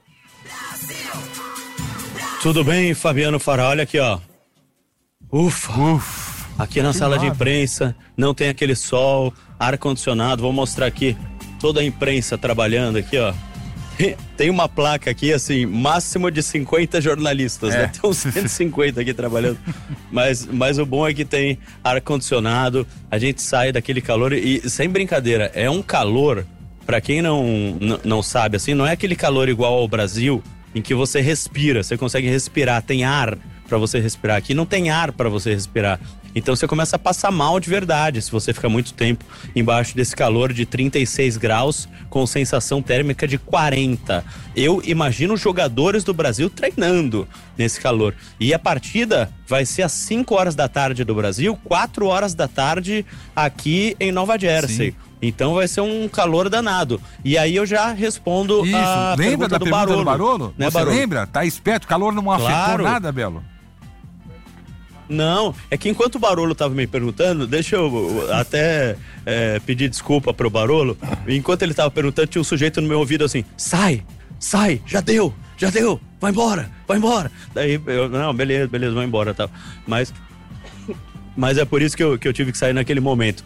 Tudo bem, Fabiano Fara? Olha aqui, ó. Ufa. Ufa. Aqui na sala de imprensa, não tem aquele sol, ar-condicionado. Vou mostrar aqui toda a imprensa trabalhando aqui, ó. Tem uma placa aqui, assim, máximo de cinquenta jornalistas, é. né? Tem uns cento e cinquenta aqui trabalhando. Mas, mas o bom é que tem ar-condicionado, a gente sai daquele calor e, sem brincadeira, é um calor, pra quem não, n- não sabe, assim, não é aquele calor igual ao Brasil, em que você respira, você consegue respirar, tem ar para você respirar. Aqui não tem ar para você respirar. Então você começa a passar mal de verdade se você ficar muito tempo embaixo desse calor de trinta e seis graus com sensação térmica de quarenta. Eu imagino os jogadores do Brasil treinando nesse calor. E a partida vai ser às cinco horas da tarde do Brasil, quatro horas da tarde aqui em Nova Jersey. Sim. Então vai ser um calor danado. E aí eu já respondo Isso. a lembra pergunta da do pergunta Barolo. do Barolo? Né, Você Barolo? lembra? Tá esperto, calor não afetou Claro. nada, Belo? Não, é que enquanto o Barolo tava me perguntando, deixa eu até é, pedir desculpa pro Barolo. Enquanto ele tava perguntando, tinha um sujeito no meu ouvido assim: sai, sai, já deu, já deu, vai embora, vai embora. Daí eu, não, beleza, beleza, vai embora, tá. Mas, mas é por isso que eu, que eu tive que sair naquele momento.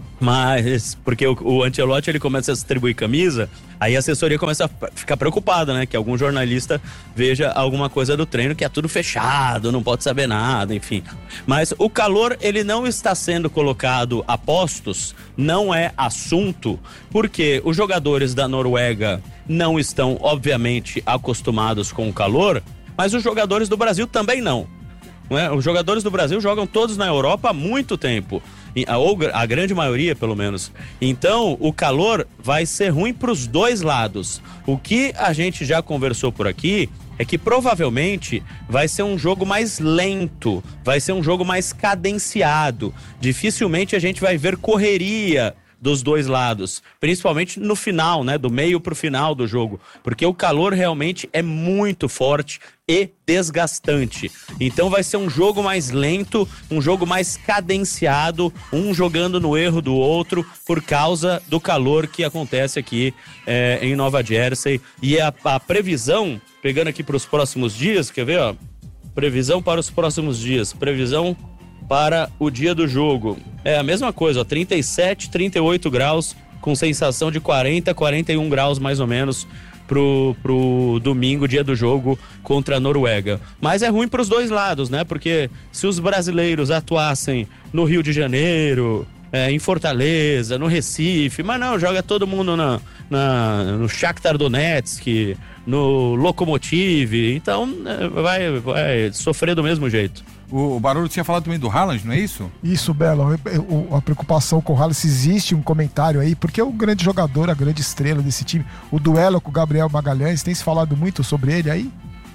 Mas, porque o, o Ancelotti, ele começa a distribuir camisa, aí a assessoria começa a ficar preocupada, né? Que algum jornalista veja alguma coisa do treino que é tudo fechado, não pode saber nada, enfim. Mas o calor, ele não está sendo colocado a postos, não é assunto, porque os jogadores da Noruega não estão, obviamente, acostumados com o calor, mas os jogadores do Brasil também não. Não é? Os jogadores do Brasil jogam todos na Europa há muito tempo, ou a grande maioria pelo menos. Então o calor vai ser ruim para os dois lados. O que a gente já conversou por aqui é que provavelmente vai ser um jogo mais lento, vai ser um jogo mais cadenciado. Dificilmente a gente vai ver correria dos dois lados, principalmente no final, né, do meio pro final do jogo, porque o calor realmente é muito forte e desgastante. Então vai ser um jogo mais lento, um jogo mais cadenciado, um jogando no erro do outro por causa do calor que acontece aqui é, em Nova Jersey. E a, a previsão, pegando aqui para os próximos dias, quer ver, ó? Previsão para os próximos dias, previsão para o dia do jogo. É a mesma coisa, ó, trinta e sete, trinta e oito graus, com sensação de quarenta, quarenta e um graus mais ou menos pro, pro domingo, dia do jogo contra a Noruega. Mas é ruim pros dois lados, né? Porque se os brasileiros atuassem no Rio de Janeiro, é, em Fortaleza, no Recife, mas não, joga todo mundo na, na, no Shakhtar Donetsk, no Lokomotiv, então é, vai, vai sofrer do mesmo jeito. O Barolo tinha falado também do Haaland, não é isso? Isso, Belo. A preocupação com o Haaland, se existe um comentário aí, porque é o grande jogador, a grande estrela desse time. O duelo com o Gabriel Magalhães, tem se falado muito sobre ele aí?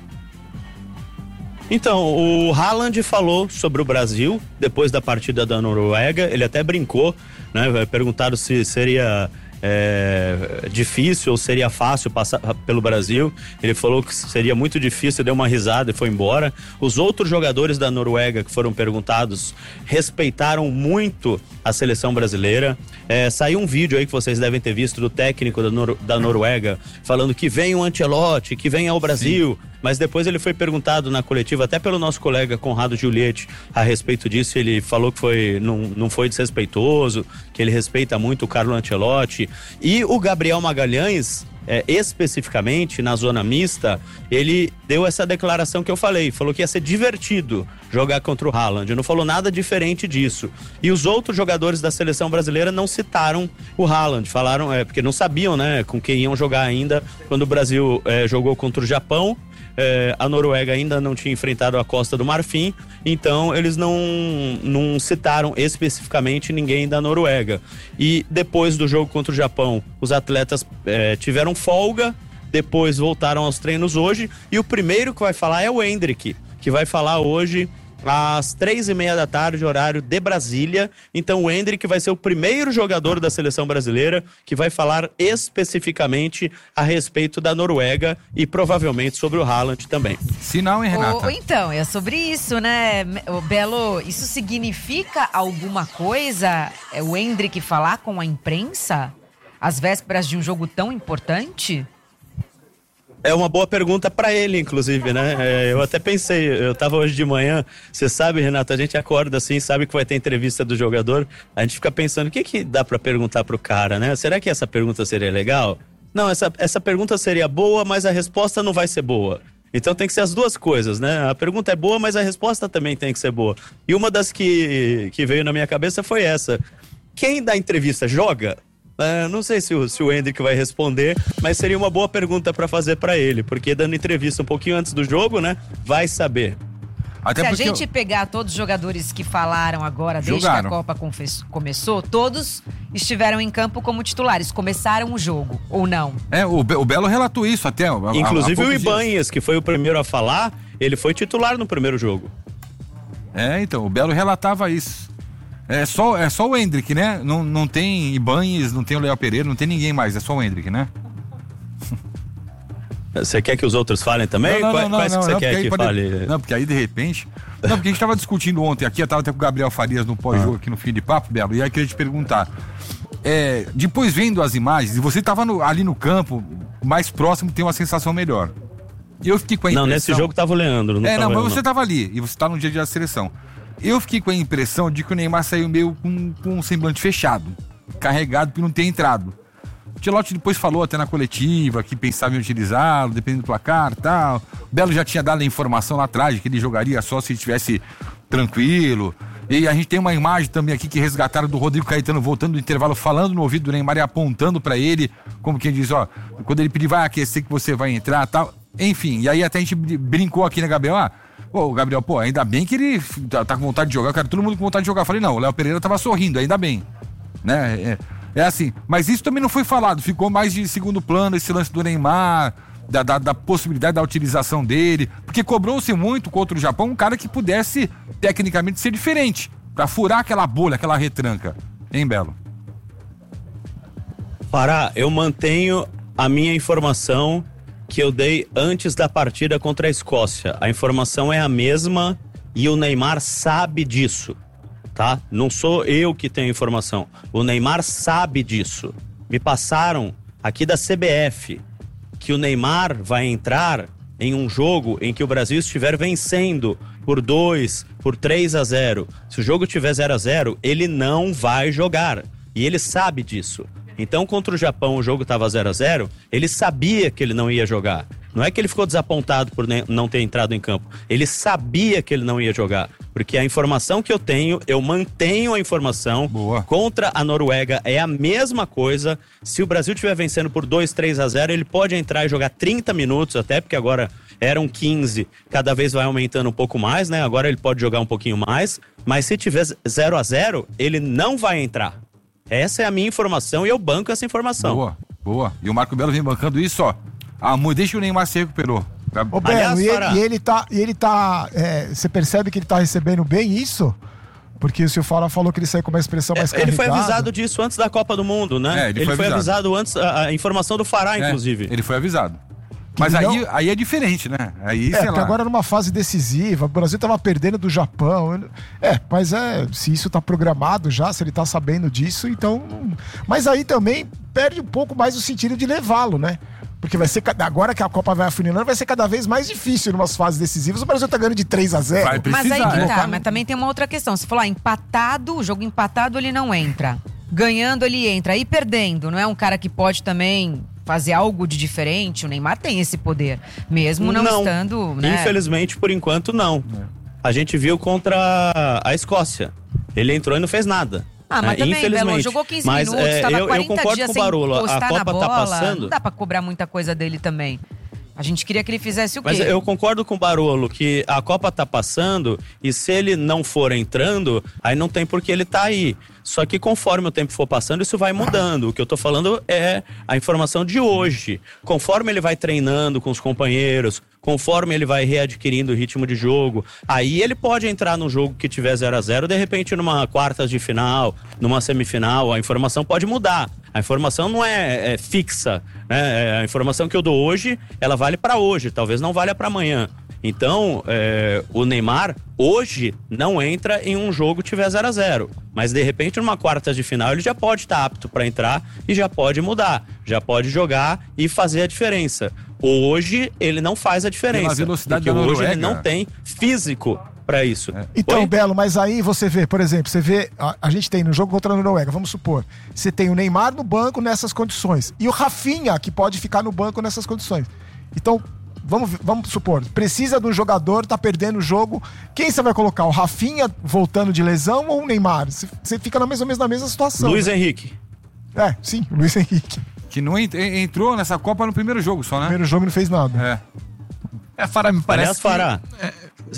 Então, o Haaland falou sobre o Brasil depois da partida da Noruega. Ele até brincou, né? Perguntaram se seria É, difícil ou seria fácil passar pelo Brasil. Ele falou que seria muito difícil, deu uma risada e foi embora. Os outros jogadores da Noruega que foram perguntados respeitaram muito a seleção brasileira. É, saiu um vídeo aí que vocês devem ter visto do técnico da, Nor- da Noruega falando que vem o Ancelotti, que vem ao Brasil. Sim. Mas depois ele foi perguntado na coletiva, até pelo nosso colega Conrado Giulietti, a respeito disso. Ele falou que foi, não, não foi desrespeitoso, que ele respeita muito o Carlo Ancelotti. E o Gabriel Magalhães, é, especificamente na zona mista, ele deu essa declaração que eu falei, falou que ia ser divertido jogar contra o Haaland, não falou nada diferente disso. E os outros jogadores da seleção brasileira não citaram o Haaland, falaram, é, porque não sabiam, né, com quem iam jogar ainda quando o Brasil é, jogou contra o Japão. É, a Noruega ainda não tinha enfrentado a Costa do Marfim, então eles não, não citaram especificamente ninguém da Noruega. E depois do jogo contra o Japão, os atletas é, tiveram folga, depois voltaram aos treinos hoje, e o primeiro que vai falar é o Endrick, que vai falar hoje às três e meia da tarde, horário de Brasília. Então o Endrick vai ser o primeiro jogador da seleção brasileira que vai falar especificamente a respeito da Noruega e provavelmente sobre o Haaland também. Se não, hein, Renata? Oh, então, é sobre isso, né, oh, Belo? Isso significa alguma coisa, é, o Endrick falar com a imprensa às vésperas de um jogo tão importante? É uma boa pergunta pra ele, inclusive, né? É, eu até pensei, eu tava hoje de manhã, você sabe, Renato, a gente acorda assim, sabe que vai ter entrevista do jogador, a gente fica pensando, o que que dá pra perguntar pro cara, né? Será que essa pergunta seria legal? Não, essa, essa pergunta seria boa, mas a resposta não vai ser boa. Então tem que ser as duas coisas, né? A pergunta é boa, mas a resposta também tem que ser boa. E uma das que, que veio na minha cabeça foi essa. Quem dá entrevista joga? Uh, não sei se o, se o Endrick vai responder, mas seria uma boa pergunta para fazer para ele, porque dando entrevista um pouquinho antes do jogo, né? Vai saber. Até Se a porque gente eu... pegar todos os jogadores que falaram agora, desde Jogaram. que a Copa confes- começou, todos estiveram em campo como titulares. Começaram o jogo, ou não? É, o, Be- o Belo relatou isso até. há- há Inclusive o poucos dias. Ibanez, que foi o primeiro a falar, ele foi titular no primeiro jogo. É, então, o Belo relatava isso. É só, é só o Hendrick, né? Não, não tem Ibanez, não tem o Léo Pereira, não tem ninguém mais, é só o Hendrick, né? Você quer que os outros falem também? Não, não, Quais, não, quais não, que você não, quer porque aí que pode- fale? Não, porque aí de repente... Não, porque a gente tava discutindo ontem aqui, eu tava até com o Gabriel Farias no pós-jogo aqui no Fim de Papo, Belo, e aí eu queria te perguntar. É, depois vendo as imagens, e você tava no- ali no campo, mais próximo, tem uma sensação melhor. Eu fiquei com a impressão... Não, nesse jogo tava o Leandro. Não é, não, tava mas eu, você não. tava ali, e você tá no dia da seleção. Eu fiquei com a impressão de que o Neymar saiu meio com, com um semblante fechado, carregado por não ter entrado. O Ancelotti depois falou até na coletiva que pensava em utilizá-lo, dependendo do placar e tal. O Belo já tinha dado a informação lá atrás de que ele jogaria só se estivesse tranquilo. E a gente tem uma imagem também aqui que resgataram do Rodrigo Caetano voltando do intervalo, falando no ouvido do Neymar e apontando pra ele, como quem diz, ó, quando ele pedir vai aquecer que você vai entrar e tal. Enfim, e aí até a gente brincou aqui, né, Gabriel? Ah, pô, o Gabriel, pô, ainda bem que ele tá, tá com vontade de jogar, cara, todo mundo com vontade de jogar. Eu falei, não, o Léo Pereira tava sorrindo, ainda bem, né? É, é assim, mas isso também não foi falado, ficou mais de segundo plano esse lance do Neymar, da, da, da possibilidade da utilização dele, porque cobrou-se muito contra o Japão um cara que pudesse tecnicamente ser diferente, pra furar aquela bolha, aquela retranca, hein, Belo? Pará, eu mantenho a minha informação que eu dei antes da partida contra a Escócia. A informação é a mesma e o Neymar sabe disso, tá? Não sou eu que tenho informação. O Neymar sabe disso. Me passaram aqui da C B F que o Neymar vai entrar em um jogo em que o Brasil estiver vencendo por dois, por três a zero. Se o jogo tiver zero a zero, ele não vai jogar. E ele sabe disso. Então, contra o Japão, o jogo estava zero a zero, ele sabia que ele não ia jogar. Não é que ele ficou desapontado por ne- não ter entrado em campo. Ele sabia que ele não ia jogar. Porque a informação que eu tenho, eu mantenho a informação. Boa. Contra a Noruega é a mesma coisa. Se o Brasil estiver vencendo por dois, três a zero, ele pode entrar e jogar trinta minutos, até porque agora eram quinze, cada vez vai aumentando um pouco mais, né? Agora ele pode jogar um pouquinho mais. Mas se tiver zero a zero, ele não vai entrar. Essa é a minha informação e eu banco essa informação. Boa, boa. E o Marco Belo vem bancando isso, ó. Ah, desde que o Neymar se recuperou. Ô, Belo, Aliás, e, ele, Fará. e ele tá. E ele tá é, você percebe que ele tá recebendo bem isso? Porque o senhor Fará falou que ele saiu com uma expressão mais Ele foi carregada. avisado disso antes da Copa do Mundo, né? É, ele foi foi avisado. avisado antes, a, a informação do Fará, É, inclusive. ele foi avisado. Mas não- aí, aí é diferente, né? Aí, É, sei porque lá. agora numa fase decisiva, o Brasil tava perdendo do Japão. ele- É, mas é, se isso tá programado já, se ele tá sabendo disso, então. Mas aí também perde um pouco mais o sentido de levá-lo, né? Porque vai ser, ca- agora que a Copa vai afunilando, vai ser cada vez mais difícil em umas fases decisivas. O Brasil tá ganhando de três a zero. Vai Mas aí precisar, que né? tá, mas também tem uma outra questão. Você falou, ah, empatado, o jogo empatado ele não entra. Ganhando ele entra. E perdendo, não é um cara que pode também fazer algo de diferente? O Neymar tem esse poder, mesmo não, estando, né? Infelizmente, por enquanto, não. A gente viu contra a Escócia. Ele entrou e não fez nada. Ah, mas né? também, Infelizmente. Belo, jogou quinze Mas, minutos, é, tava eu, eu quarenta concordo dias com o sem Barolo. A encostar na Copa bola. tá passando. Não dá pra cobrar muita coisa dele também. A gente queria que ele fizesse o quê? Mas eu concordo com o Barolo que a Copa tá passando e se ele não for entrando, aí não tem por que ele tá aí. Só que conforme o tempo for passando, isso vai mudando. O que eu tô falando é a informação de hoje. Conforme ele vai treinando com os companheiros, conforme ele vai readquirindo o ritmo de jogo, aí ele pode entrar num jogo que tiver zero a zero, de repente numa quartas de final, numa semifinal, a informação pode mudar. A informação não é, é fixa, né? A informação que eu dou hoje, ela vale para hoje, talvez não valha para amanhã. Então, é, o Neymar hoje não entra em um jogo que tiver zero a zero, mas de repente numa quartas de final ele já pode estar apto para entrar e já pode mudar, já pode jogar e fazer a diferença. Hoje ele não faz a diferença, Pela velocidade porque da hoje ele Noruega. não tem físico para isso. Então, Oi? Belo, mas aí você vê, por exemplo, você vê, a, a gente tem no jogo contra a Noruega, vamos supor, você tem o Neymar no banco nessas condições e o Rafinha que pode ficar no banco nessas condições. Então, vamos, vamos supor, precisa de um jogador, tá perdendo o jogo, quem você vai colocar? O Rafinha voltando de lesão ou o Neymar? Você, você fica na mesma, na mesma situação. Luiz né? Henrique. É, sim, o Luiz Henrique. Que não ent- entrou nessa Copa no primeiro jogo só, né? Primeiro jogo não fez nada. É. É, Fará, me parece Aliás, Fará,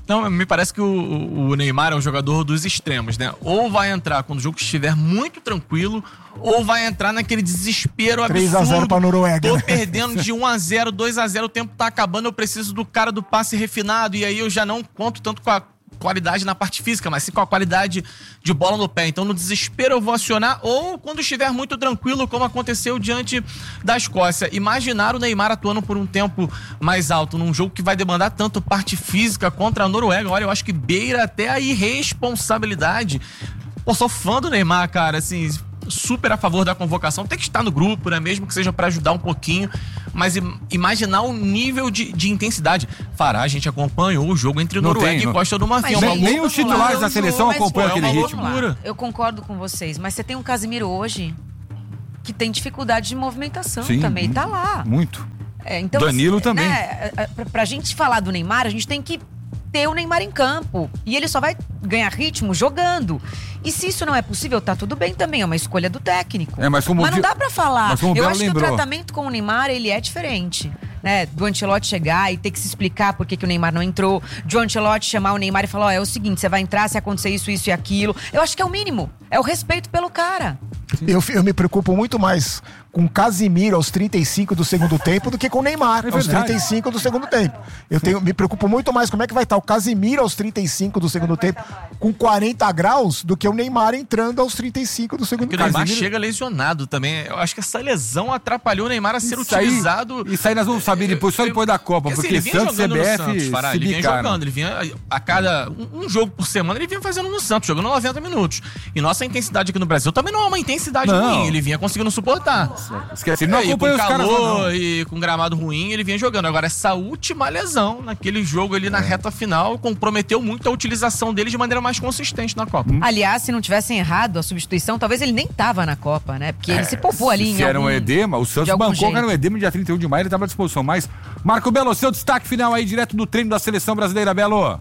Não, me parece que o, o Neymar é um jogador dos extremos, né? Ou vai entrar quando o jogo estiver muito tranquilo, ou vai entrar naquele desespero absurdo. três a zero pra Noruega. Tô né? perdendo de um a zero, dois a zero, o tempo tá acabando, eu preciso do cara do passe refinado, e aí eu já não conto tanto com a qualidade na parte física, mas sim com a qualidade de bola no pé. Então, no desespero, eu vou acionar, ou quando estiver muito tranquilo, como aconteceu diante da Escócia. Imaginar o Neymar atuando por um tempo mais alto, num jogo que vai demandar tanto parte física contra a Noruega. Olha, eu acho que beira até a irresponsabilidade. Pô, sou fã do Neymar, cara, assim, super a favor da convocação. Tem que estar no grupo, né? Mesmo que seja pra ajudar um pouquinho. Mas im- imaginar o nível de, de intensidade. Fará, a gente acompanhou o jogo entre Não Noruega tem, e não. Costa do Marfim. Nem- nem os titulares da seleção acompanham aquele ritmo. Eu concordo com vocês, mas você tem um Casemiro hoje que tem dificuldade de movimentação Sim, também, tá lá. Muito. É, então, Danilo assim, também. Né, pra, pra gente falar do Neymar, a gente tem que ter o Neymar em campo. E ele só vai ganhar ritmo jogando. E se isso não é possível, tá tudo bem também. É uma escolha do técnico. É, mas como mas não di- dá pra falar. mas como o Eu Belo acho lembrou. que o tratamento com o Neymar, ele é diferente. Né? Do Ancelotti chegar e ter que se explicar por que, que o Neymar não entrou. De o Ancelotti chamar o Neymar e falar, ó, é o seguinte, você vai entrar se acontecer isso, isso e aquilo. Eu acho que é o mínimo. É o respeito pelo cara. Eu, eu me preocupo muito mais com Casimiro aos trinta e cinco do segundo tempo do que com Neymar aos verdade. trinta e cinco do segundo tempo. Eu tenho, me preocupo muito mais como é que vai estar o Casimiro aos trinta e cinco do segundo tempo com quarenta graus do que o Neymar entrando aos trinta e cinco do segundo Porque o tempo. Neymar chega lesionado também. Eu acho que essa lesão atrapalhou o Neymar a ser Isso aí- utilizado. Isso aí nós vamos saber depois, só depois da Copa, Assim, porque ele vinha Santos e jogando C B no F Santos, Fará, se ele vinha bicaram. jogando, ele vinha a cada um, um jogo por semana, ele vinha fazendo no Santos, jogando noventa minutos. E nossa intensidade aqui no Brasil também não é uma intensidade Não. ruim, ele vinha conseguindo suportar. Esquece, ele não É, e com acompanha os caras lá, calor não. e com gramado ruim, ele vinha jogando. Agora, essa última lesão, naquele jogo ali na É. reta final, comprometeu muito a utilização dele de maneira mais consistente na Copa. Aliás, se não tivessem errado a substituição, talvez ele nem tava na Copa, né? Porque ele se poupou ali em Se era um algum- edema, o de Santos algum bancou que era um jeito. edema dia trinta e um de maio, ele estava à disposição. Mas, Marco Belo, seu destaque final aí, direto do treino da seleção brasileira, Belo.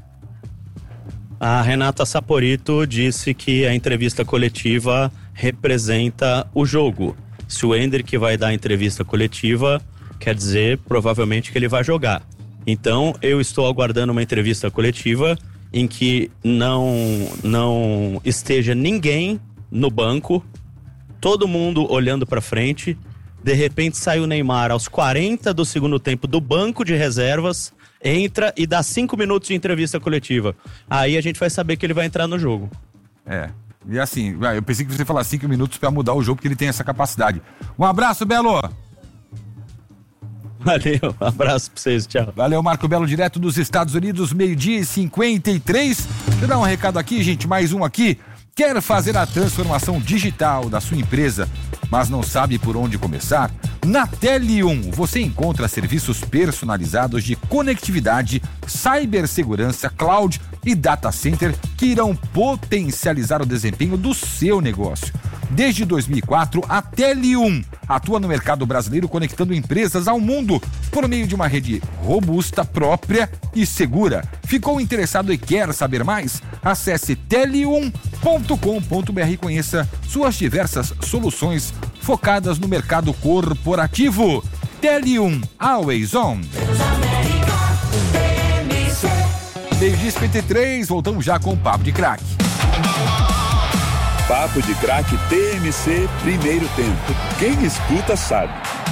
A Renata Saporito disse que a entrevista coletiva representa o jogo. Se o Endrick vai dar a entrevista coletiva, quer dizer, provavelmente, que ele vai jogar. Então, eu estou aguardando uma entrevista coletiva em que não, não esteja ninguém no banco, todo mundo olhando para frente. De repente, sai o Neymar aos quarenta do segundo tempo do banco de reservas, entra e dá cinco minutos de entrevista coletiva. Aí a gente vai saber que ele vai entrar no jogo. É. E assim, vai, eu pensei que você ia falar cinco minutos pra mudar o jogo, porque ele tem essa capacidade. Um abraço, Belo! Valeu, um abraço pra vocês, tchau. Valeu, Marco Belo, direto dos Estados Unidos, meio-dia e cinquenta e três. Deixa eu dar um recado aqui, gente, mais um aqui. Quer fazer a transformação digital da sua empresa, mas não sabe por onde começar? Na Telium você encontra serviços personalizados de conectividade, cibersegurança, cloud e data center que irão potencializar o desempenho do seu negócio. Desde dois mil e quatro, a Telium atua no mercado brasileiro conectando empresas ao mundo por meio de uma rede robusta, própria e segura. Ficou interessado e quer saber mais? Acesse telium ponto com ponto br e conheça suas diversas soluções focadas no mercado corporativo. Telium, always on. Meio-dia cinquenta e três, voltamos já com o Papo de Craque. Papo de Craque T M C, primeiro tempo. Quem escuta sabe.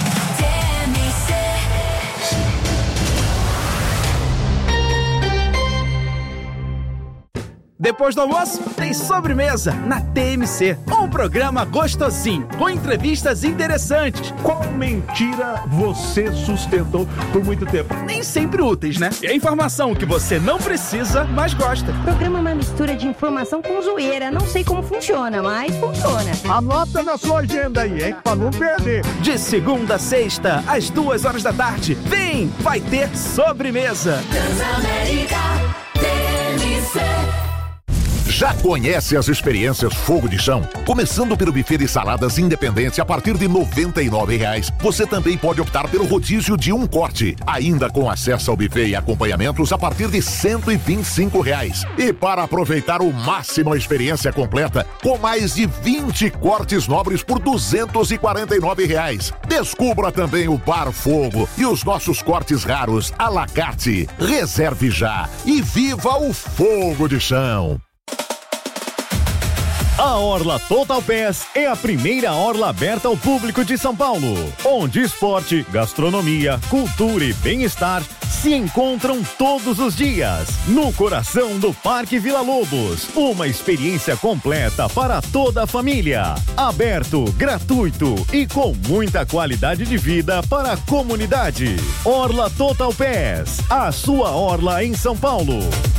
Depois do almoço, tem sobremesa na T M C. Um programa gostosinho, com entrevistas interessantes. Qual mentira você sustentou por muito tempo? Nem sempre úteis, né? E a informação que você não precisa, mas gosta. O programa é uma mistura de informação com zoeira. Não sei como funciona, mas funciona. Anota na sua agenda aí, hein? Pra não perder. De segunda a sexta, às duas horas da tarde. Vem, vai ter sobremesa. Transamérica T M C. Já conhece as experiências Fogo de Chão? Começando pelo buffet de saladas Independência a partir de noventa e nove reais. Você também pode optar pelo rodízio de um corte, ainda com acesso ao buffet e acompanhamentos a partir de cento e vinte e cinco reais. E para aproveitar o máximo a experiência completa, com mais de vinte cortes nobres por duzentos e quarenta e nove reais. Descubra também o Bar Fogo e os nossos cortes raros à la carte. Reserve já e viva o Fogo de Chão. A Orla Total Pass é a primeira orla aberta ao público de São Paulo, onde esporte, gastronomia, cultura e bem-estar se encontram todos os dias, no coração do Parque Vila Lobos. Uma experiência completa para toda a família, aberto, gratuito e com muita qualidade de vida para a comunidade. Orla Total Pass, a sua orla em São Paulo.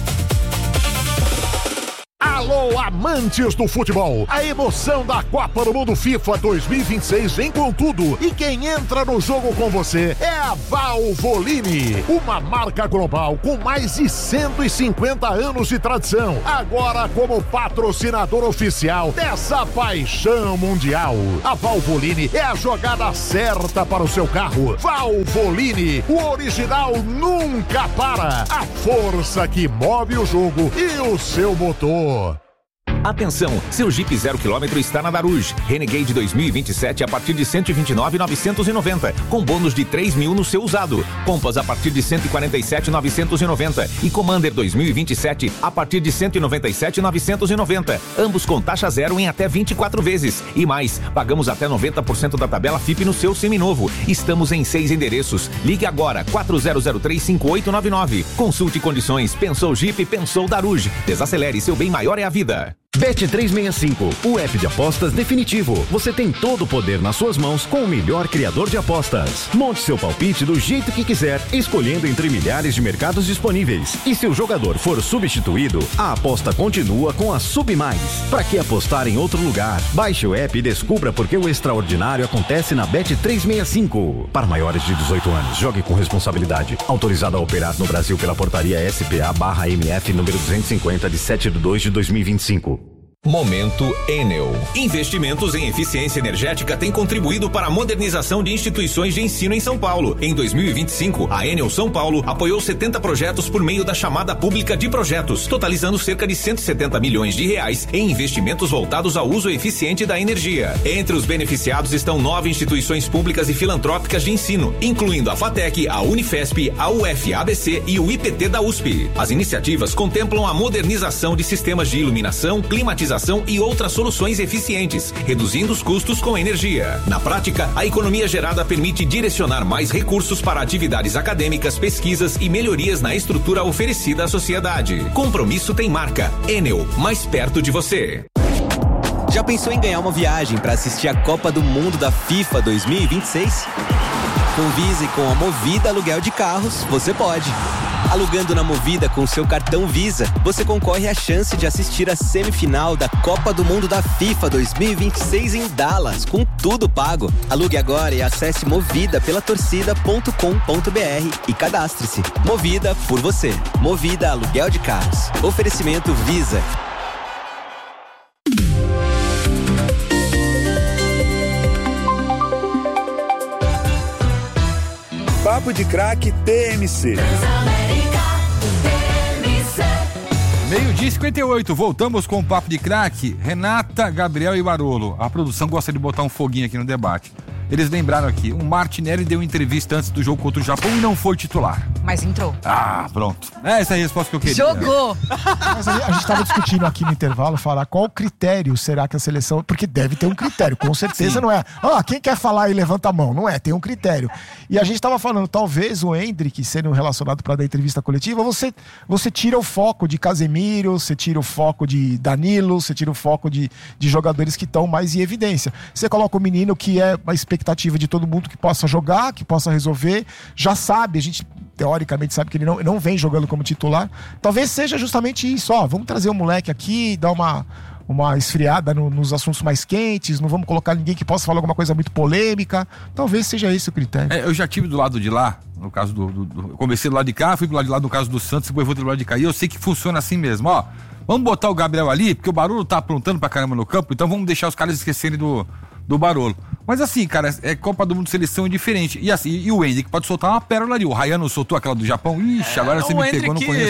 Alô, amantes do futebol! A emoção da Copa do Mundo FIFA dois mil e vinte e seis vem com tudo. E quem entra no jogo com você é a Valvoline, uma marca global com mais de cento e cinquenta anos de tradição. Agora como patrocinador oficial dessa paixão mundial. A Valvoline é a jogada certa para o seu carro. Valvoline, o original nunca para. A força que move o jogo e o seu motor. Atenção, seu Jeep zero quilômetro está na Daruge. Renegade dois mil e vinte e sete a partir de cento e vinte e nove mil novecentos e noventa, com bônus de três mil no seu usado. Compass a partir de cento e quarenta e sete mil novecentos e noventa e Commander dois mil e vinte e sete a partir de cento e noventa e sete mil novecentos e noventa. Ambos com taxa zero em até vinte e quatro vezes. E mais, pagamos até noventa por cento da tabela F I P no seu seminovo. Estamos em seis endereços. Ligue agora, quatro zero zero três cinco oito nove nove. Consulte condições. Pensou Jeep, pensou Daruge. Desacelere, seu bem maior é a vida. Bet trezentos e sessenta e cinco, o app de apostas definitivo. Você tem todo o poder nas suas mãos com o melhor criador de apostas. Monte seu palpite do jeito que quiser, escolhendo entre milhares de mercados disponíveis. E se o jogador for substituído, a aposta continua com a Sub Mais. Para que apostar em outro lugar? Baixe o app e descubra por que o extraordinário acontece na Bet trezentos e sessenta e cinco. Para maiores de dezoito anos, jogue com responsabilidade. Autorizado a operar no Brasil pela portaria S P A barra M F número duzentos e cinquenta de sete de dois de dois mil e vinte e cinco. Momento Enel. Investimentos em eficiência energética têm contribuído para a modernização de instituições de ensino em São Paulo. Em dois mil e vinte e cinco, a Enel São Paulo apoiou setenta projetos por meio da chamada pública de projetos, totalizando cerca de cento e setenta milhões de reais em investimentos voltados ao uso eficiente da energia. Entre os beneficiados estão nove instituições públicas e filantrópicas de ensino, incluindo a FATEC, a Unifesp, a U F A B C e o I P T da U S P. As iniciativas contemplam a modernização de sistemas de iluminação, climatização e outras soluções eficientes, reduzindo os custos com energia. Na prática, a economia gerada permite direcionar mais recursos para atividades acadêmicas, pesquisas e melhorias na estrutura oferecida à sociedade. Compromisso tem marca. Enel, mais perto de você. Já pensou em ganhar uma viagem para assistir a Copa do Mundo da FIFA dois mil e vinte e seis? Com Visa e com a Movida Aluguel de Carros, você pode. Alugando na Movida com seu cartão Visa, você concorre à chance de assistir a semifinal da Copa do Mundo da FIFA dois mil e vinte e seis em Dallas, com tudo pago. Alugue agora e acesse movida pela torcida ponto com ponto br e cadastre-se. Movida por você. Movida Aluguel de Carros. Oferecimento Visa. Papo de Craque T M C. Meio-dia e cinquenta e oito, voltamos com o Papo de Craque. Renata, Gabriel e Barolo. A produção gosta de botar um foguinho aqui no debate. Eles lembraram aqui, o Martinelli deu entrevista antes do jogo contra o Japão e não foi titular. Mas entrou. Ah, pronto. Essa é a resposta que eu queria. Jogou! Mas aí a gente estava discutindo aqui no intervalo, falar qual critério será que a seleção... Porque deve ter um critério, com certeza. Sim. Não é, ah, quem quer falar e levanta a mão. Não é, tem um critério. E a gente estava falando, talvez o Endrick, sendo relacionado para dar entrevista coletiva, você, você tira o foco de Casemiro, você tira o foco de Danilo, você tira o foco de, de jogadores que estão mais em evidência. Você coloca o menino que é uma expectativa de todo mundo que possa jogar, que possa resolver, já sabe, a gente teoricamente sabe que ele não, não vem jogando como titular. Talvez seja justamente isso, ó, vamos trazer o moleque aqui, dar uma, uma esfriada no, nos assuntos mais quentes, não vamos colocar ninguém que possa falar alguma coisa muito polêmica. Talvez seja esse o critério. É, eu já tive do lado de lá, no caso do, do, do... Eu comecei do lado de cá, fui pro lado de lá no caso do Santos, depois vou do lado de cá. E eu sei que funciona assim mesmo, ó. Vamos botar o Gabriel ali, porque o Barolo tá aprontando pra caramba no campo, então vamos deixar os caras esquecerem do, do Barolo. Mas assim, cara, é Copa do Mundo de seleção diferente. E assim, e o Hendrick pode soltar uma pérola ali. O Rayano soltou aquela do Japão. Ixi, agora é, você me Hendrick, pegou, não conheço.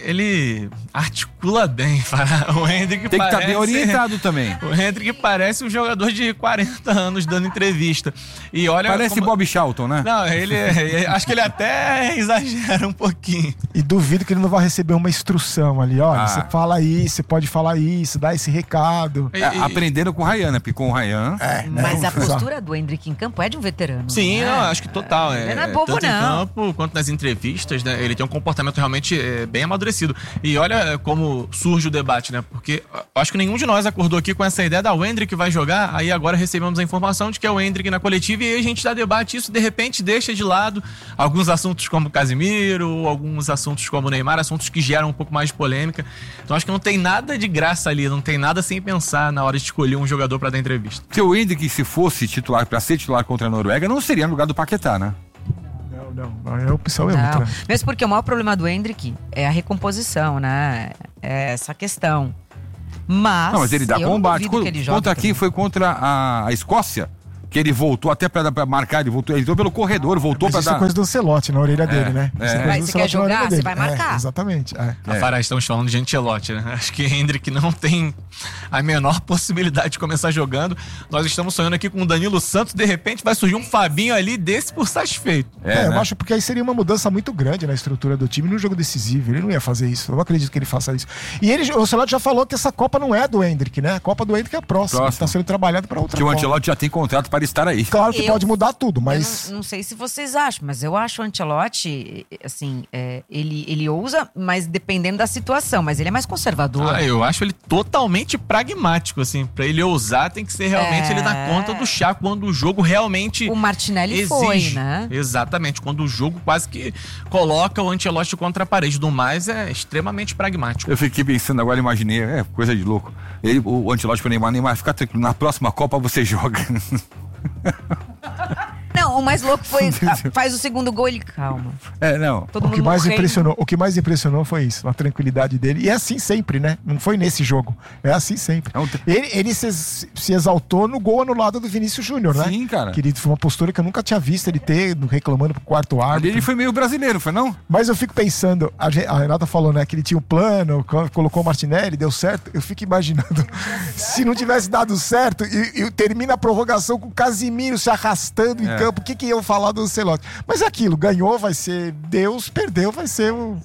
Ele articula bem. O Hendrick Tem que estar tá bem orientado também. O Hendrick parece um jogador de quarenta anos dando entrevista. E olha parece como... Bob Charlton, né? Não, ele, ele acho que ele até exagera um pouquinho. E duvido que ele não vai receber uma instrução ali. Olha, Ah. você fala isso, você pode falar isso, dá esse recado. É, aprendendo com o Rayano, porque com o Rayano... É, né? Mas a postura do Hendrick em campo é de um veterano. Sim, né? não, acho que total. Ele É, não é bobo, tanto em não. campo quanto nas entrevistas, né? Ele tem um comportamento realmente é, bem amadurecido. E olha como surge o debate, né? Porque eu acho que nenhum de nós acordou aqui com essa ideia da o Hendrick vai jogar, aí agora recebemos a informação de que é o Hendrick na coletiva e aí a gente dá debate isso, de repente deixa de lado alguns assuntos como Casimiro, alguns assuntos como Neymar, assuntos que geram um pouco mais de polêmica. Então acho que não tem nada de graça ali, não tem nada sem pensar na hora de escolher um jogador para dar entrevista. Se o Hendrick, se fosse titular, pra ser titular contra a Noruega, não seria no lugar do Paquetá, né? Não, não, a opção é Não, outra. mesmo porque o maior problema do Hendrick é a recomposição, né? É essa questão. Mas, Não, mas ele dá eu combate. não duvido que ele jogue Contra quem foi contra a, a Escócia, que ele voltou até pra, pra marcar, ele voltou, ele entrou pelo corredor, voltou Mas pra isso dar... é coisa do Ancelotti na orelha É, dele, né? é. Isso é coisa Mas do você quer Ancelotti na orelha jogar, você dele. vai marcar. É, exatamente. É. Rafael, estamos falando de Ancelotti, né? Acho que Hendrick não tem a menor possibilidade de começar jogando. Nós estamos sonhando aqui com o Danilo Santos, de repente vai surgir um Fabinho ali desse por satisfeito. É, eu acho porque aí seria uma mudança muito grande na estrutura do time num jogo decisivo. Ele não ia fazer isso. Eu não acredito que ele faça isso. E ele, o Ancelotti já falou que essa Copa não é do Hendrick, né? A Copa do Hendrick é a próxima. Próxima. Está sendo trabalhada para outra Que o Copa. Ancelotti já tem contrato para estar aí. Claro que Eu- pode mudar tudo, Eu mas... não, não sei se vocês acham, mas eu acho o Ancelotti, assim, é, ele, ele ousa, mas dependendo da situação, mas ele é mais conservador. Ah, eu acho ele totalmente pragmático, assim. Pra ele ousar, tem que ser realmente É. ele dar conta do chá quando o jogo realmente O Martinelli exige. foi, né? Exatamente, quando o jogo quase que coloca o Ancelotti contra a parede. Do mais, é extremamente pragmático. Eu fiquei pensando agora, imaginei, é coisa de louco. Ele, o Ancelotti pro Neymar, Neymar, fica tranquilo, na próxima Copa você joga. Não, o mais louco foi, a- faz o segundo gol, ele, calma. É, não. Todo O que, mundo mais morrendo. impressionou, o que mais impressionou foi isso, a tranquilidade dele. E é assim sempre, né? Não foi nesse jogo. É assim sempre. Ele, ele se, se exaltou no gol anulado do Vinícius Júnior, né? Sim, cara. Que ele- foi uma postura que eu nunca tinha visto ele ter, reclamando pro quarto árbitro. Ele foi meio brasileiro, foi não? Mas eu fico pensando, a, Gen- a Renata falou, né, que ele tinha um plano, co- colocou o Martinelli, deu certo. Eu fico imaginando, se não tivesse dado certo e, e termina a prorrogação com o Casimiro se arrastando em É. campo, o que que iam falar do Ancelotti? Mas é aquilo, ganhou, vai ser Deus, perdeu, vai ser um,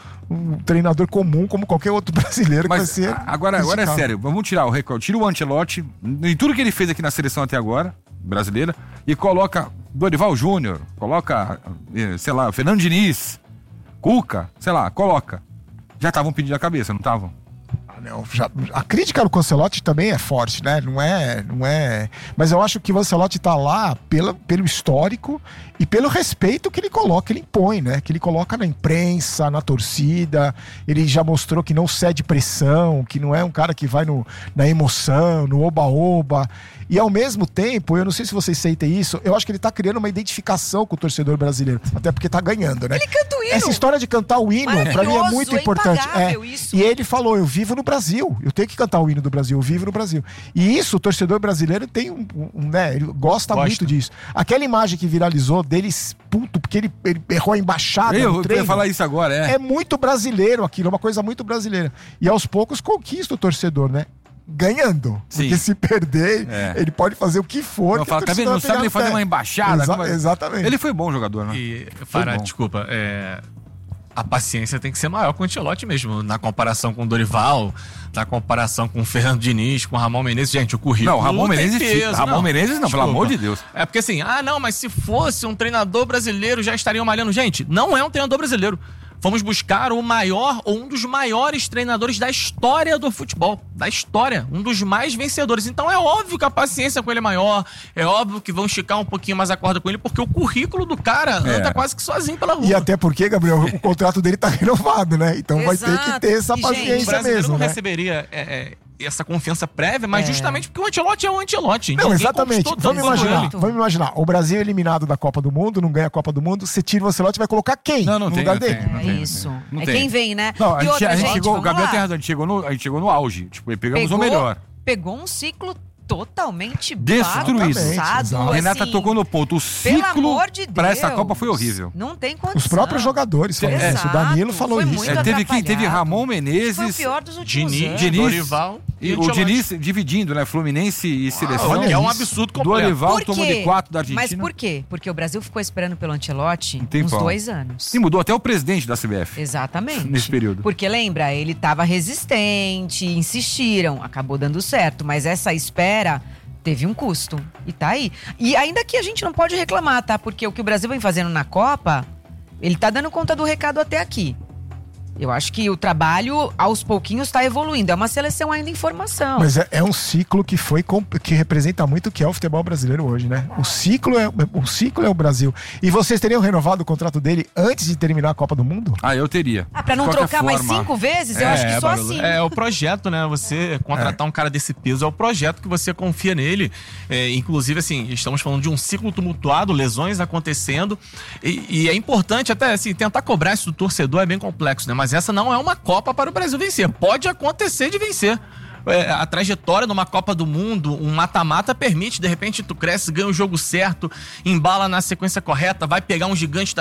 um treinador comum, como qualquer outro brasileiro Mas que vai ser. a- agora, agora é criticado. sério, vamos tirar o recorde. Tira o Ancelotti, em tudo que ele fez aqui na seleção até agora, brasileira, e coloca Dorival Júnior, coloca, eh, sei lá, Fernando Diniz, Cuca, sei lá, coloca. Já estavam pedindo a cabeça, não estavam? Ah, não, já- a crítica do Ancelotti também é forte, né? Não é, não é. Mas eu acho que o Ancelotti tá lá pela, pelo histórico e pelo respeito que ele coloca, ele impõe, né? Que ele coloca na imprensa, na torcida. Ele já mostrou que não cede pressão, que não é um cara que vai no, na emoção, no oba-oba. E ao mesmo tempo, eu não sei se vocês sentem isso, eu acho que ele tá criando uma identificação com o torcedor brasileiro. Até porque tá ganhando, né? Ele canta o hino. Essa história de cantar o hino, pra mim, é Maravilhoso, muito é importante. impagável É. isso. E ele falou, eu vivo no Brasil, eu tenho que cantar o hino do Brasil, eu vivo no Brasil. E isso, o torcedor brasileiro tem um, um, né, ele gosta, Gosta. muito disso. Aquela imagem que viralizou deles, puto, porque ele, ele errou a embaixada Eu, no eu treino. ia falar isso agora, é. É muito brasileiro aquilo, é uma coisa muito brasileira. E aos poucos conquista o torcedor, né? Ganhando. Sim. Porque se perder, É. ele pode fazer o que for. Não, que fala, a tá vendo? torcida Não vai sabe pegar nem no fazer pé. uma embaixada. Exa- Como é? Exatamente. Ele foi bom jogador, né? E, Fará, bom. desculpa, é, a paciência tem que ser maior com o Ancelotti mesmo, na comparação com o Dorival, na comparação com o Fernando Diniz, com o Ramon Menezes. Gente, o currículo Não, Ramon tem Menezes, peso, Ramon Menezes não, pelo Desculpa. amor de Deus. É porque assim, ah não, mas se fosse um treinador brasileiro já estariam malhando. Gente, não é um treinador brasileiro. Fomos buscar o maior ou um dos maiores treinadores da história do futebol. Da história. Um dos mais vencedores. Então é óbvio que a paciência com ele é maior. É óbvio que vão esticar um pouquinho mais a corda com ele, porque o currículo do cara É. anda quase que sozinho pela rua. E até porque, Gabriel, o contrato dele tá renovado, né? Então vai ter que ter essa E, gente, o paciência brasileiro mesmo, não né? receberia é, é, essa confiança prévia, mas É. justamente porque o Ancelotti é o Ancelotti. Não, Ninguém exatamente. conquistou Vamos tanto imaginar, ele. vamos imaginar. O Brasil é eliminado da Copa do Mundo, não ganha a Copa do Mundo. Você tira o Ancelotti, vai colocar quem Não, não no tem, lugar não dele? tem, não É tem, isso. não É tem. quem vem, né? Não, a E gente, outra, a gente gente, chegou, o vamos Gabriel lá. tem razão, a gente chegou no, a gente chegou no auge. Tipo, pegamos Pegou- o melhor. Pegou um ciclo totalmente Destruído. bagunçado, A Renata assim. tocou no ponto. O Pelo ciclo amor de pra essa Deus. Copa foi horrível. Não tem condição. Os próprios jogadores falaram É. isso. O Danilo falou foi isso. muito É, teve quem? Teve atrapalhado. Ramon Menezes. Foi o pior dos últimos Diniz, anos. Diniz, Dorival e e o Ancelotti. Diniz dividindo, né? Fluminense e seleção. olha que é um absurdo completo. Dorival Por tomou quê? de quatro da Argentina. Mas por quê? Porque o Brasil ficou esperando pelo Ancelotti Um tempão. uns dois anos. E mudou até o presidente da C B F. Exatamente. Nesse período. Porque lembra, ele estava resistente, insistiram, acabou dando certo, mas essa espera teve um custo. E tá aí. E ainda que a gente não pode reclamar, tá? Porque o que o Brasil vem fazendo na Copa, ele tá dando conta do recado até aqui. Eu acho que o trabalho, aos pouquinhos, está evoluindo. É uma seleção ainda em formação. Mas é, é um ciclo que foi com- que representa muito o que é o futebol brasileiro hoje, né? O ciclo é o ciclo é o Brasil. E vocês teriam renovado o contrato dele antes de terminar a Copa do Mundo? Ah, eu teria. Ah, pra não De qualquer trocar mais forma. cinco vezes? Eu acho que só Barolo, assim. É o projeto, né? Você contratar um cara desse peso é o projeto que você confia nele. É, inclusive, assim, estamos falando de um ciclo tumultuado, lesões acontecendo. E, e é importante até, assim, tentar cobrar isso do torcedor é bem complexo, né? Mas essa não é uma Copa para o Brasil vencer. Pode acontecer de vencer. É, a trajetória numa Copa do Mundo, um mata-mata permite, de repente tu cresce, ganha o jogo certo, embala na sequência correta, vai pegar um gigante da